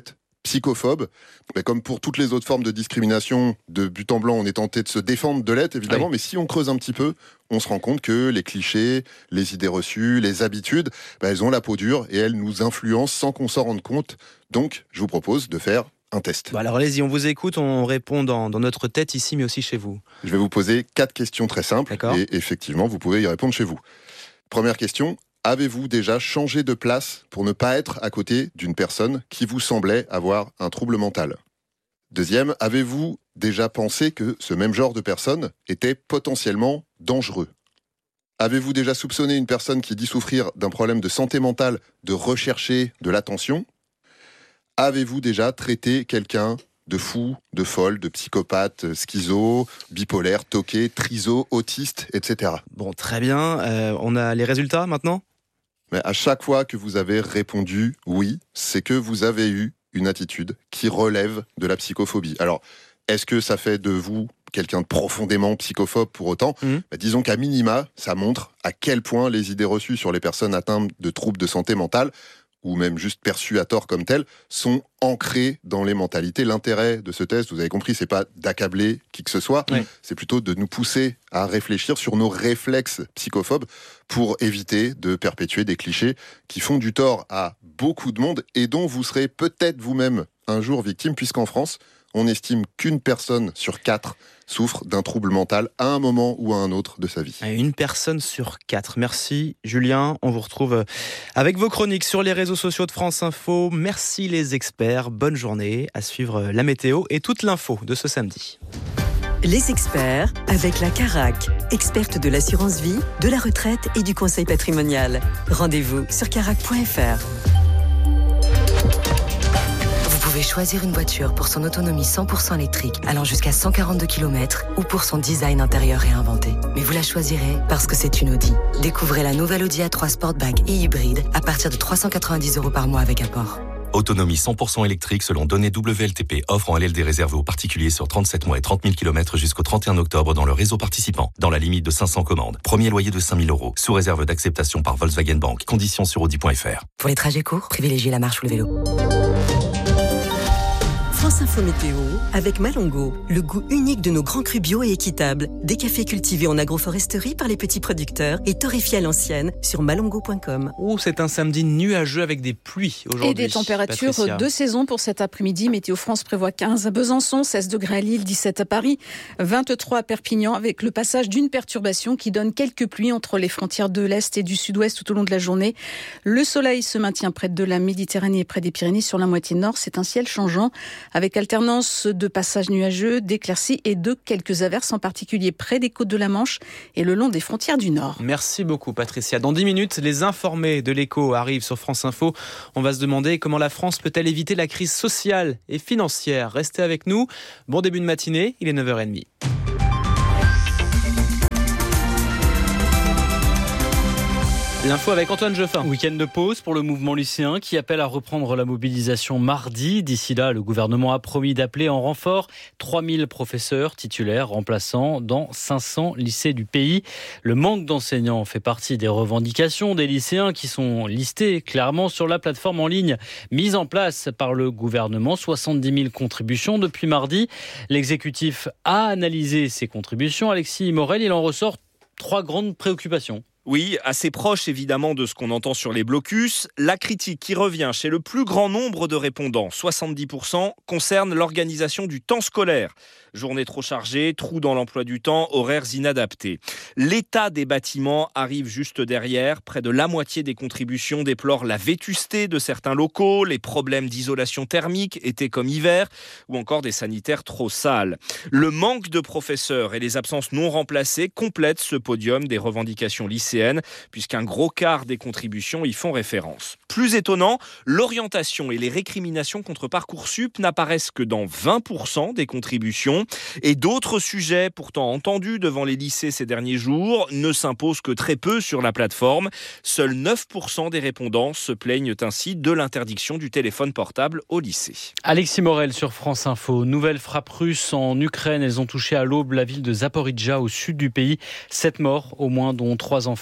psychophobe. Mais comme pour toutes les autres formes de discrimination, de but en blanc, on est tenté de se défendre de l'être, évidemment, oui. Mais si on creuse un petit peu, on se rend compte que les clichés, les idées reçues, les habitudes, bah, elles ont la peau dure et elles nous influencent sans qu'on s'en rende compte. Donc, je vous propose de faire un test. Bon alors allez-y, on vous écoute, on répond dans, dans notre tête ici, mais aussi chez vous. Je vais vous poser quatre questions très simples, D'accord. Et effectivement, vous pouvez y répondre chez vous. Première question, avez-vous déjà changé de place pour ne pas être à côté d'une personne qui vous semblait avoir un trouble mental ? Deuxième, avez-vous déjà pensé que ce même genre de personne était potentiellement dangereux ? Avez-vous déjà soupçonné une personne qui dit souffrir d'un problème de santé mentale de rechercher de l'attention ? Avez-vous déjà traité quelqu'un de fou, de folle, de psychopathe, schizo, bipolaire, toqué, triso, autiste, et cetera. Bon, très bien. Euh, on a les résultats maintenant ? Mais à chaque fois que vous avez répondu oui, c'est que vous avez eu une attitude qui relève de la psychophobie. Alors, est-ce que ça fait de vous quelqu'un de profondément psychophobe pour autant ? mmh. bah, Disons qu'à minima, ça montre à quel point les idées reçues sur les personnes atteintes de troubles de santé mentale ou même juste perçus à tort comme tels, sont ancrés dans les mentalités. L'intérêt de ce test, vous avez compris, c'est pas d'accabler qui que ce soit, oui. C'est plutôt de nous pousser à réfléchir sur nos réflexes psychophobes pour éviter de perpétuer des clichés qui font du tort à beaucoup de monde et dont vous serez peut-être vous-même un jour victime, puisqu'en France, on estime qu'une personne sur quatre souffre d'un trouble mental à un moment ou à un autre de sa vie. Une personne sur quatre. Merci Julien. On vous retrouve avec vos chroniques sur les réseaux sociaux de France Info. Merci les experts. Bonne journée. À suivre la météo et toute l'info de ce samedi. Les experts avec la Carac, experte de l'assurance vie, de la retraite et du conseil patrimonial. Rendez-vous sur carac point f r. Vous pouvez choisir une voiture pour son autonomie cent pour cent électrique allant jusqu'à cent quarante-deux kilomètres ou pour son design intérieur réinventé. Mais vous la choisirez parce que c'est une Audi. Découvrez la nouvelle Audi A trois Sportback et hybride à partir de trois cent quatre-vingt-dix euros par mois avec apport. Autonomie cent pour cent électrique selon données W L T P, offre en L L D réservé aux particuliers sur trente-sept mois et trente mille kilomètres jusqu'au trente et un octobre dans le réseau participant, dans la limite de cinq cents commandes. Premier loyer de cinq mille euros, sous réserve d'acceptation par Volkswagen Bank. Conditions sur audi point f r. Pour les trajets courts, privilégiez la marche ou le vélo. France Info Météo avec Malongo, le goût unique de nos grands crus bio et équitables, des cafés cultivés en agroforesterie par les petits producteurs et torréfiés à l'ancienne sur malongo point com. Oh, c'est un samedi nuageux avec des pluies aujourd'hui. Et des températures Patricia. de saison pour cet après-midi. Météo France prévoit quinze à Besançon, seize degrés à Lille, dix-sept à Paris, vingt-trois à Perpignan avec le passage d'une perturbation qui donne quelques pluies entre les frontières de l'Est et du Sud-Ouest tout au long de la journée. Le soleil se maintient près de la Méditerranée et près des Pyrénées sur la moitié nord. C'est un ciel changeant avec alternance de passages nuageux, d'éclaircies et de quelques averses, en particulier près des côtes de la Manche et le long des frontières du Nord. Merci beaucoup Patricia. Dans dix minutes, les informés de l'écho arrivent sur France Info. On va se demander comment la France peut-elle éviter la crise sociale et financière. Restez avec nous. Bon début de matinée, il est neuf heures trente. L'info avec Antoine Jeffin. Week-end de pause pour le mouvement lycéen qui appelle à reprendre la mobilisation mardi. D'ici là, le gouvernement a promis d'appeler en renfort trois mille professeurs titulaires remplaçants dans cinq cents lycées du pays. Le manque d'enseignants fait partie des revendications des lycéens qui sont listés clairement sur la plateforme en ligne mise en place par le gouvernement. soixante-dix mille contributions depuis mardi. L'exécutif a analysé ces contributions. Alexis Morel, il en ressort trois grandes préoccupations. Oui, assez proche évidemment de ce qu'on entend sur les blocus. La critique qui revient chez le plus grand nombre de répondants, soixante-dix pour cent, concerne l'organisation du temps scolaire. Journée trop chargée, trous dans l'emploi du temps, horaires inadaptés. L'état des bâtiments arrive juste derrière. Près de la moitié des contributions déplorent la vétusté de certains locaux, les problèmes d'isolation thermique, été comme hiver, ou encore des sanitaires trop sales. Le manque de professeurs et les absences non remplacées complètent ce podium des revendications lycéennes, puisqu'un gros quart des contributions y font référence. Plus étonnant, l'orientation et les récriminations contre Parcoursup n'apparaissent que dans vingt pour cent des contributions. Et d'autres sujets, pourtant entendus devant les lycées ces derniers jours, ne s'imposent que très peu sur la plateforme. Seuls neuf pour cent des répondants se plaignent ainsi de l'interdiction du téléphone portable au lycée. Alexis Morel sur France Info. Nouvelles frappes russes en Ukraine. Elles ont touché à l'aube la ville de Zaporijjia au sud du pays. Sept morts, au moins, dont trois enfants.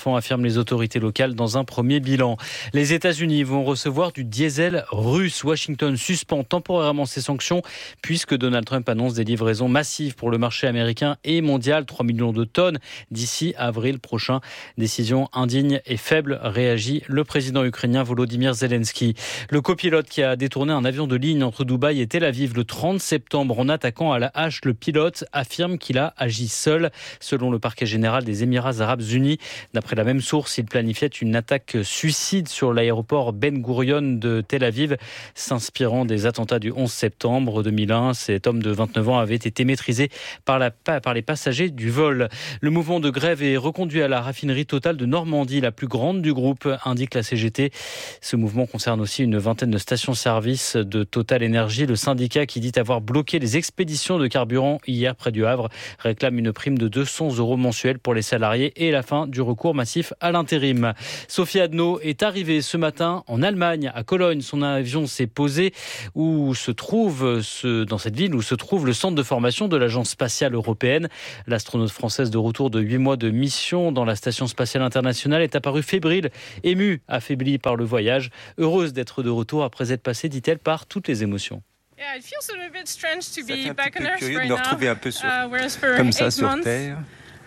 enfants, affirment les autorités locales dans un premier bilan. Les États-Unis vont recevoir du diesel russe. Washington suspend temporairement ses sanctions puisque Donald Trump annonce des livraisons massives pour le marché américain et mondial, trois millions de tonnes d'ici avril prochain. Décision indigne et faible, réagit le président ukrainien Volodymyr Zelensky. Le copilote qui a détourné un avion de ligne entre Dubaï et Tel Aviv le trente septembre en attaquant à la hache le pilote affirme qu'il a agi seul, selon le parquet général des Émirats arabes unis. D'après la même source, il planifiait une attaque suicide sur l'aéroport Ben Gurion de Tel Aviv, s'inspirant des attentats du onze septembre deux mille un. Cet homme de vingt-neuf ans avait été maîtrisé par, la, par les passagers du vol. Le mouvement de grève est reconduit à la raffinerie Total de Normandie, la plus grande du groupe, indique la C G T. Ce mouvement concerne aussi une vingtaine de stations-service de Total Énergie. Le syndicat, qui dit avoir bloqué les expéditions de carburant hier près du Havre, réclame une prime de deux cents euros mensuels pour les salariés et la fin du recours massif à l'intérim. Sophie Adno est arrivée ce matin en Allemagne, à Cologne. Son avion s'est posé où se trouve ce, dans cette ville où se trouve le centre de formation de l'Agence spatiale européenne. L'astronaute française de retour de huit mois de mission dans la station spatiale internationale est apparue fébrile, émue, affaiblie par le voyage. Heureuse d'être de retour après être passée, dit-elle, par toutes les émotions. Ça fait un petit peu curieux de me retrouver un peu sur, comme ça sur Terre.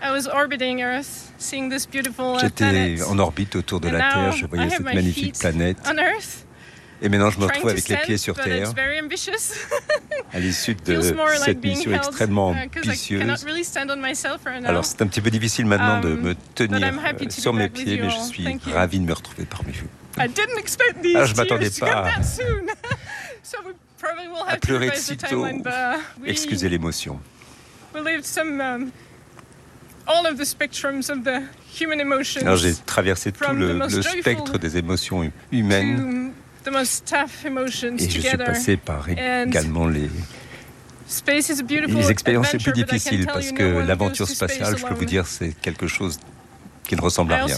J'étais en orbite autour de la Terre, je voyais cette magnifique planète. Et maintenant, je me retrouve avec les pieds sur Terre, à l'issue de cette mission extrêmement ambitieuse. Alors, c'est un petit peu difficile maintenant de me tenir sur mes pieds, mais je suis ravi de me retrouver parmi vous. Alors, je ne m'attendais pas à pleurer si tôt. Excusez l'émotion. Alors, j'ai traversé tout le, le spectre des émotions humaines. Et je suis passé par également les, les expériences les plus difficiles, parce que l'aventure spatiale, je peux vous dire, c'est quelque chose qui ne ressemble à rien.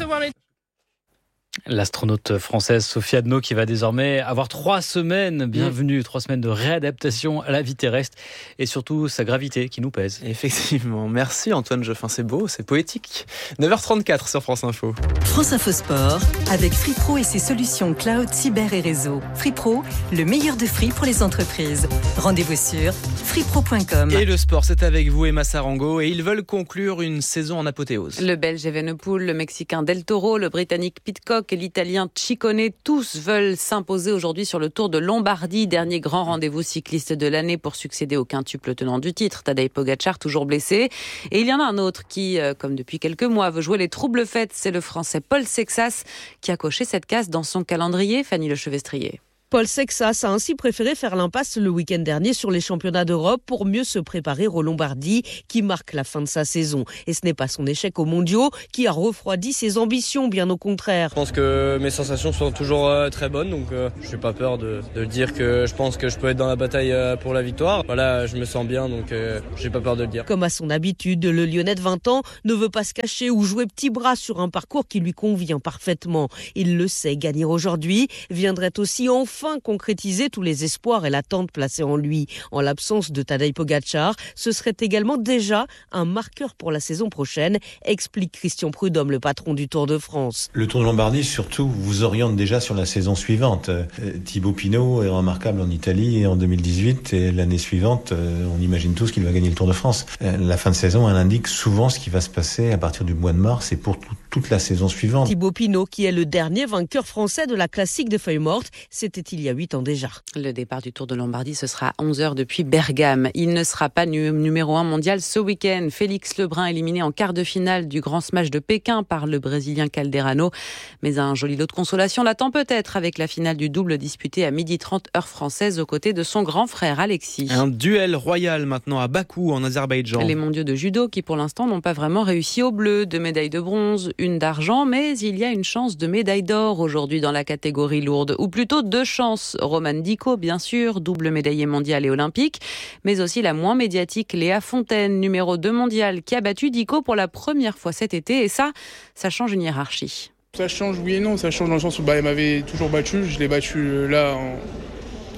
L'astronaute française Sophie Adno qui va désormais avoir trois semaines, bienvenue, trois semaines de réadaptation à la vie terrestre et surtout sa gravité qui nous pèse. Effectivement, merci Antoine Geoffin, c'est beau, c'est poétique. neuf heures trente-quatre sur France Info. France Info Sport, avec Free Pro et ses solutions cloud, cyber et réseau. Free Pro, le meilleur de Free pour les entreprises. Rendez-vous sur free pro point com. Et le sport, c'est avec vous Emma Sarango, et ils veulent conclure une saison en apothéose. Le Belge Evenepoel, le Mexicain Del Toro, le Britannique Pidcock et l'Italien Ciccone, tous veulent s'imposer aujourd'hui sur le Tour de Lombardie, dernier grand rendez-vous cycliste de l'année pour succéder au quintuple tenant du titre, Tadej Pogacar, toujours blessé. Et il y en a un autre qui, comme depuis quelques mois, veut jouer les troubles fêtes, c'est le Français Paul Sexas qui a coché cette case dans son calendrier. Fanny Lechevestrier. Paul Sexas a ainsi préféré faire l'impasse le week-end dernier sur les championnats d'Europe pour mieux se préparer au Lombardie qui marque la fin de sa saison. Et ce n'est pas son échec aux mondiaux qui a refroidi ses ambitions, bien au contraire. Je pense que mes sensations sont toujours euh, très bonnes, donc euh, je n'ai pas peur de, de dire que je pense que je peux être dans la bataille euh, pour la victoire. Voilà, je me sens bien, donc euh, j'ai pas peur de le dire. Comme à son habitude, le Lyonnais de vingt ans ne veut pas se cacher ou jouer petit bras sur un parcours qui lui convient parfaitement. Il le sait, gagner aujourd'hui viendrait aussi enfin Enfin concrétiser tous les espoirs et l'attente placés en lui. En l'absence de Tadej Pogacar, ce serait également déjà un marqueur pour la saison prochaine, explique Christian Prudhomme, le patron du Tour de France. Le Tour de Lombardie, surtout, vous oriente déjà sur la saison suivante. Euh, Thibaut Pinot est remarquable en Italie en deux mille dix-huit et l'année suivante, euh, on imagine tous qu'il va gagner le Tour de France. Euh, la fin de saison, elle indique souvent ce qui va se passer à partir du mois de mars et pour tout, toute la saison suivante. Thibaut Pinot, qui est le dernier vainqueur français de la classique des feuilles mortes, c'était il y a huit ans déjà. Le départ du Tour de Lombardie, ce sera à onze heures depuis Bergame. Il ne sera pas nu- numéro un mondial ce week-end. Félix Lebrun éliminé en quart de finale du Grand Smash de Pékin par le Brésilien Calderano. Mais un joli lot de consolation l'attend peut-être avec la finale du double disputée à midi trente heure française aux côtés de son grand frère Alexis. Un duel royal maintenant à Bakou en Azerbaïdjan. Les mondiaux de judo qui pour l'instant n'ont pas vraiment réussi au bleu. Deux médailles de bronze, une d'argent, mais il y a une chance de médaille d'or aujourd'hui dans la catégorie lourde. Ou plutôt deux chances. Roman Diko, bien sûr, double médaillé mondial et olympique, mais aussi la moins médiatique Léa Fontaine, numéro deux mondial, qui a battu Diko pour la première fois cet été. Et ça, ça change une hiérarchie. Ça change oui et non. Ça change dans le sens où bah, elle m'avait toujours battu. Je l'ai battu là en,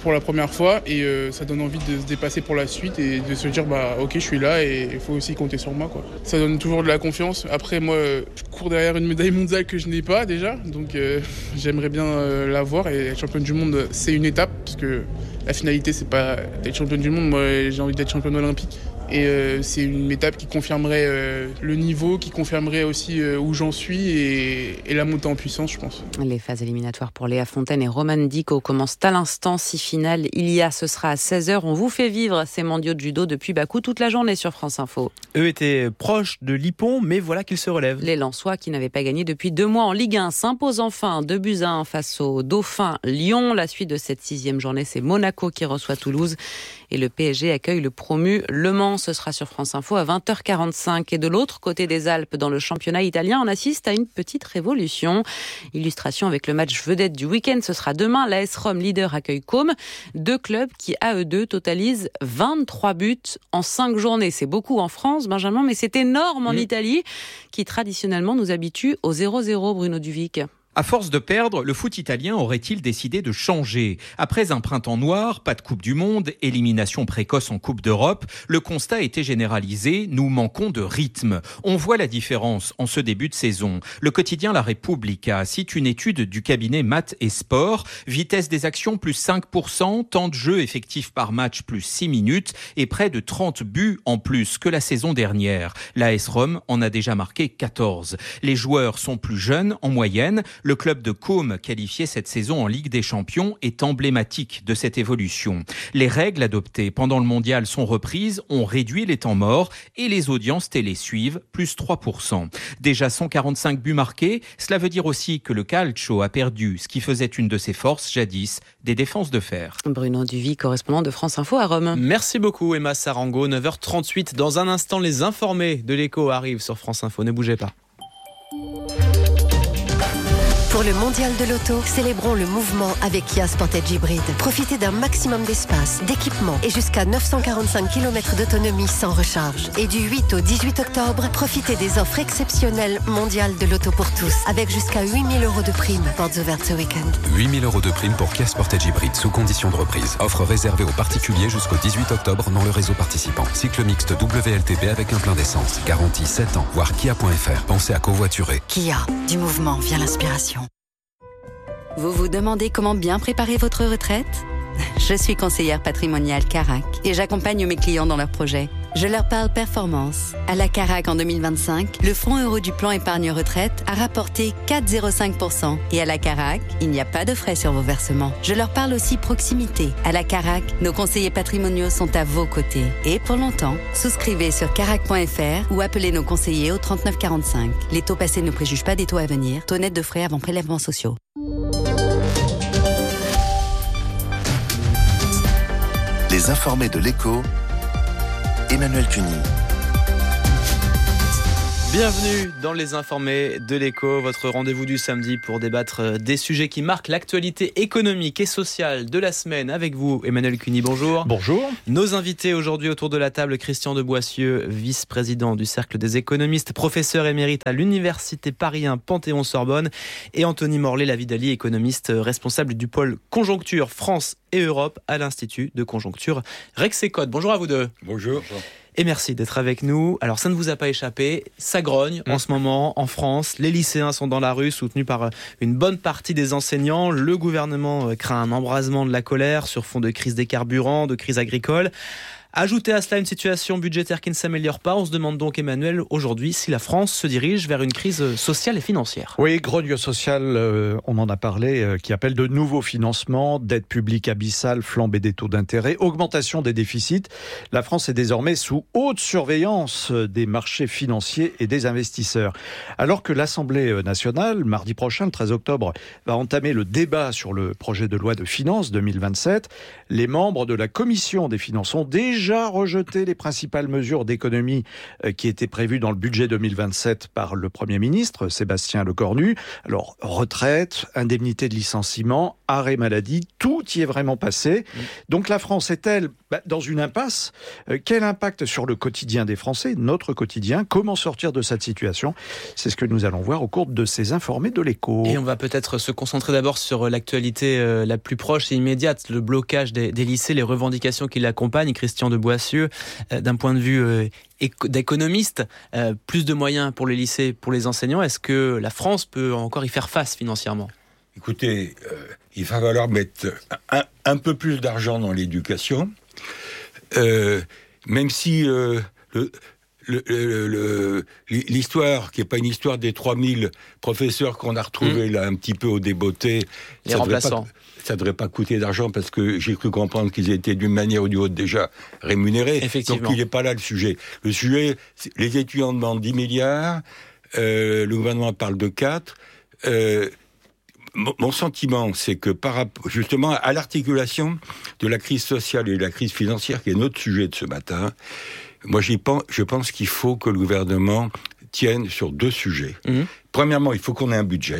pour la première fois et euh, ça donne envie de se dépasser pour la suite et de se dire bah ok je suis là et il faut aussi compter sur moi quoi. Ça donne toujours de la confiance. Après moi je cours derrière une médaille mondiale que je n'ai pas déjà donc euh, j'aimerais bien euh, l'avoir et être championne du monde c'est une étape parce que la finalité c'est pas d'être championne du monde, moi j'ai envie d'être championne olympique. Et euh, c'est une étape qui confirmerait euh, le niveau, qui confirmerait aussi euh, où j'en suis et, et la montée en puissance, je pense. Les phases éliminatoires pour Léa Fontaine et Roman Diko commencent à l'instant. Si finale il y a, ce sera à seize heures. On vous fait vivre ces mondiaux de judo depuis Bakou toute la journée sur France Info. Eux étaient proches de l'Ippon, mais voilà qu'ils se relèvent. Les Lensois, qui n'avaient pas gagné depuis deux mois en Ligue un, s'imposent enfin deux buts à un face au Dauphin Lyon. La suite de cette sixième journée, c'est Monaco qui reçoit Toulouse. Et le P S G accueille le promu Le Mans. Ce sera sur France Info à vingt heures quarante-cinq. Et de l'autre côté des Alpes, dans le championnat italien, on assiste à une petite révolution. Illustration avec le match vedette du week-end. Ce sera demain. L'A S Rome, leader, accueille Côme. Deux clubs qui, à eux deux, totalisent vingt-trois buts en cinq journées. C'est beaucoup en France, Benjamin, mais c'est énorme en mmh. Italie, qui traditionnellement nous habitue au zéro zéro, Bruno Duvic. À force de perdre, le foot italien aurait-il décidé de changer ? Après un printemps noir, pas de Coupe du Monde, élimination précoce en Coupe d'Europe, le constat était généralisé, nous manquons de rythme. On voit la différence en ce début de saison. Le quotidien La Repubblica cite une étude du cabinet Maths et Sport, vitesse des actions plus cinq pour cent, temps de jeu effectif par match plus six minutes et près de trente buts en plus que la saison dernière. L'A S Rome en a déjà marqué quatorze. Les joueurs sont plus jeunes en moyenne. Le club de Côme, qualifié cette saison en Ligue des Champions, est emblématique de cette évolution. Les règles adoptées pendant le mondial sont reprises, ont réduit les temps morts et les audiences télé suivent, plus trois pour cent. Déjà cent quarante-cinq buts marqués, cela veut dire aussi que le calcio a perdu ce qui faisait une de ses forces jadis, des défenses de fer. Bruno Duvy, correspondant de France Info à Rome. Merci beaucoup Emma Sarango, neuf heures trente-huit. Dans un instant, les informés de l'écho arrivent sur France Info, ne bougez pas. Pour le mondial de l'auto, célébrons le mouvement avec Kia Sportage Hybrid. Profitez d'un maximum d'espace, d'équipement et jusqu'à neuf cent quarante-cinq kilomètres d'autonomie sans recharge. Et du huit au dix-huit octobre, profitez des offres exceptionnelles mondiales de l'auto pour tous, avec jusqu'à huit mille euros de prime. Portes ouvertes ce week-end. huit mille euros de prime pour Kia Sportage Hybrid sous condition de reprise. Offre réservée aux particuliers jusqu'au dix-huit octobre dans le réseau participant. Cycle mixte W L T P avec un plein d'essence. Garantie sept ans. Voir kia point f r. Pensez à covoiturer. Kia, du mouvement vient l'inspiration. Vous vous demandez comment bien préparer votre retraite ? Je suis conseillère patrimoniale Carac et j'accompagne mes clients dans leurs projets. Je leur parle performance. À la Carac en deux mille vingt-cinq, le fonds euro du plan épargne retraite a rapporté quatre virgule zéro cinq pour cent. Et à la Carac, il n'y a pas de frais sur vos versements. Je leur parle aussi proximité. À la Carac, nos conseillers patrimoniaux sont à vos côtés. Et pour longtemps, souscrivez sur carac point f r ou appelez nos conseillers au trente-neuf quarante-cinq. Les taux passés ne préjugent pas des taux à venir. Taux net de frais avant prélèvements sociaux. Les informés de l'écho, Emmanuel Cuny. Bienvenue dans les informés de l'écho, votre rendez-vous du samedi pour débattre des sujets qui marquent l'actualité économique et sociale de la semaine avec vous, Emmanuel Cuny. Bonjour. Bonjour. Nos invités aujourd'hui autour de la table, Christian de Boissieu, vice-président du Cercle des économistes, professeur émérite à l'Université Paris un Panthéon-Sorbonne, et Anthony Morlet Lavidali, économiste responsable du pôle Conjoncture France et Europe à l'Institut de Conjoncture Rexecode. Bonjour à vous deux. Bonjour. Et merci d'être avec nous. Alors ça ne vous a pas échappé, ça grogne mmh. en ce moment en France. Les lycéens sont dans la rue, soutenus par une bonne partie des enseignants. Le gouvernement craint un embrasement de la colère sur fond de crise des carburants, de crise agricole. Ajoutez à cela une situation budgétaire qui ne s'améliore pas. On se demande donc, Emmanuel, aujourd'hui, si la France se dirige vers une crise sociale et financière. Oui, grogne sociale, euh, on en a parlé, euh, qui appelle de nouveaux financements, dette publique abyssale, flambée des taux d'intérêt, augmentation des déficits. La France est désormais sous haute surveillance des marchés financiers et des investisseurs. Alors que l'Assemblée nationale, mardi prochain, le treize octobre, va entamer le débat sur le projet de loi de finances deux mille vingt-sept, les membres de la Commission des finances ont déjà déjà rejeté les principales mesures d'économie qui étaient prévues dans le budget deux mille vingt-sept par le Premier ministre, Sébastien Lecornu. Alors, retraite, indemnité de licenciement, arrêt maladie, tout y est vraiment passé. Mmh. Donc la France est-elle bah, dans une impasse ? euh, Quel impact sur le quotidien des Français, notre quotidien ? Comment sortir de cette situation ? C'est ce que nous allons voir au cours de ces informés de l'Écho. Et on va peut-être se concentrer d'abord sur l'actualité euh, la plus proche et immédiate, le blocage des, des lycées, les revendications qui l'accompagnent. Christian de Boissieu, euh, d'un point de vue euh, éco- d'économiste, euh, plus de moyens pour les lycées, pour les enseignants. Est-ce que la France peut encore y faire face financièrement ? Écoutez, euh, il va falloir mettre un, un peu plus d'argent dans l'éducation, euh, même si euh, le, le, le, le, l'histoire, qui n'est pas une histoire des trois mille professeurs qu'on a retrouvés mmh. là un petit peu au débeauté, les remplaçants. Ça ne devrait pas coûter d'argent parce que j'ai cru comprendre qu'ils étaient d'une manière ou d'une autre déjà rémunérés. Effectivement. Donc il n'est pas là le sujet. Le sujet, les étudiants demandent dix milliards, euh, le gouvernement parle de quatre. Euh, Mon sentiment, c'est que par rapport justement à l'articulation de la crise sociale et de la crise financière, qui est notre sujet de ce matin, moi j'y pense, je pense qu'il faut que le gouvernement tienne sur deux sujets. Mmh. Premièrement, il faut qu'on ait un budget.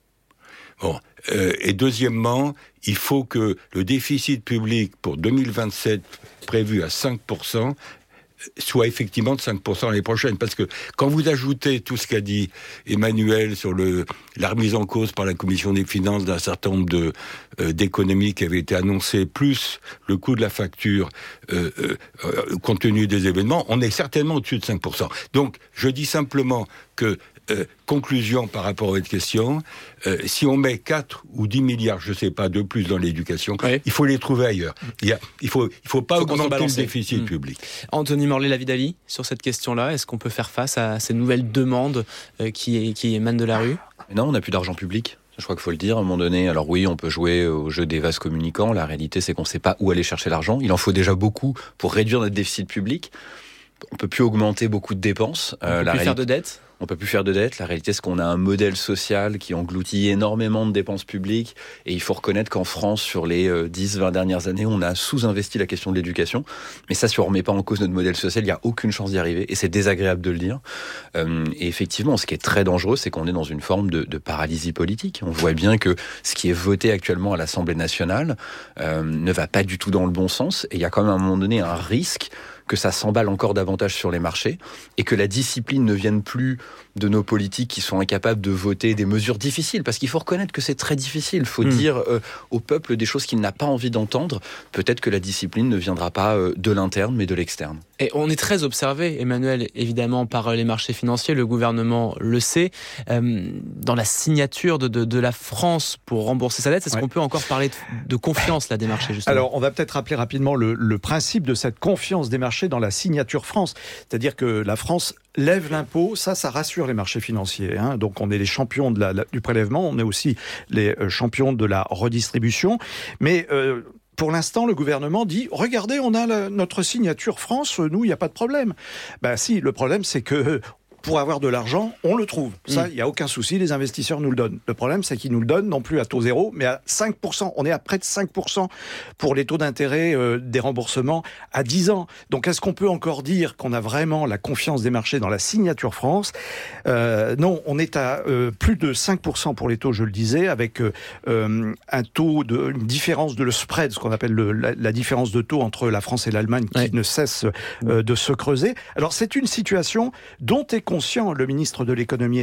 Bon, euh, et deuxièmement, il faut que le déficit public pour deux mille vingt-sept, prévu à cinq pour cent, soit effectivement de cinq pour cent l'année prochaine. Parce que quand vous ajoutez tout ce qu'a dit Emmanuel sur le, la remise en cause par la Commission des finances d'un certain nombre de, euh, d'économies qui avaient été annoncées, plus le coût de la facture euh, euh, compte tenu des événements, on est certainement au-dessus de cinq pour cent. Donc, je dis simplement que Euh, conclusion par rapport à votre question, euh, si on met quatre ou dix milliards, je ne sais pas, de plus dans l'éducation, oui. il faut les trouver ailleurs. Il ne il faut, il faut pas faut augmenter le déficit mmh. public. Anthony Morlet-Lavidali, sur cette question-là, est-ce qu'on peut faire face à ces nouvelles demandes euh, qui, qui émanent de la rue ? Non, on n'a plus d'argent public. Je crois qu'il faut le dire à un moment donné. Alors oui, on peut jouer au jeu des vases communicants. La réalité, c'est qu'on ne sait pas où aller chercher l'argent. Il en faut déjà beaucoup pour réduire notre déficit public. On ne peut plus augmenter beaucoup de dépenses. On ne euh, peut plus réalité... faire de dettes. On peut plus faire de dette. La réalité, c'est qu'on a un modèle social qui engloutit énormément de dépenses publiques. Et il faut reconnaître qu'en France, sur les dix vingt dernières années, on a sous-investi la question de l'éducation. Mais ça, si on ne remet pas en cause notre modèle social, il n'y a aucune chance d'y arriver. Et c'est désagréable de le dire. Euh, et effectivement, ce qui est très dangereux, c'est qu'on est dans une forme de, de paralysie politique. On voit bien que ce qui est voté actuellement à l'Assemblée nationale euh, ne va pas du tout dans le bon sens. Et il y a quand même à un moment donné un risque que ça s'emballe encore davantage sur les marchés et que la discipline ne vienne plus de nos politiques qui sont incapables de voter des mesures difficiles. Parce qu'il faut reconnaître que c'est très difficile. Il faut mmh. dire euh, au peuple des choses qu'il n'a pas envie d'entendre. Peut-être que la discipline ne viendra pas euh, de l'interne, mais de l'externe. Et on est très observé, Emmanuel, évidemment, par les marchés financiers. Le gouvernement le sait. Euh, dans la signature de, de, de la France pour rembourser sa dette, est-ce ouais. qu'on peut encore parler de, de confiance là, des marchés, justement ? Alors, on va peut-être rappeler rapidement le, le principe de cette confiance des marchés dans la signature France. C'est-à-dire que la France lève l'impôt, ça, ça rassure les marchés financiers. Hein. Donc, on est les champions de la, la, du prélèvement, on est aussi les euh, champions de la redistribution. Mais euh, pour l'instant, le gouvernement dit « Regardez, on a la, notre signature France, nous, il n'y a pas de problème. » Ben si, le problème, c'est que pour avoir de l'argent, on le trouve. Ça, il mmh. n'y a aucun souci, les investisseurs nous le donnent. Le problème, c'est qu'ils nous le donnent non plus à taux zéro, mais à cinq pour cent. On est à près de cinq pour cent pour les taux d'intérêt euh, des remboursements à dix ans. Donc, est-ce qu'on peut encore dire qu'on a vraiment la confiance des marchés dans la signature France ? euh, Non, on est à euh, plus de cinq pour cent pour les taux, je le disais, avec euh, un taux de, une différence de le spread, ce qu'on appelle le, la, la différence de taux entre la France et l'Allemagne qui ouais. ne cesse euh, de se creuser. Alors, c'est une situation dont est conscient le ministre de l'économie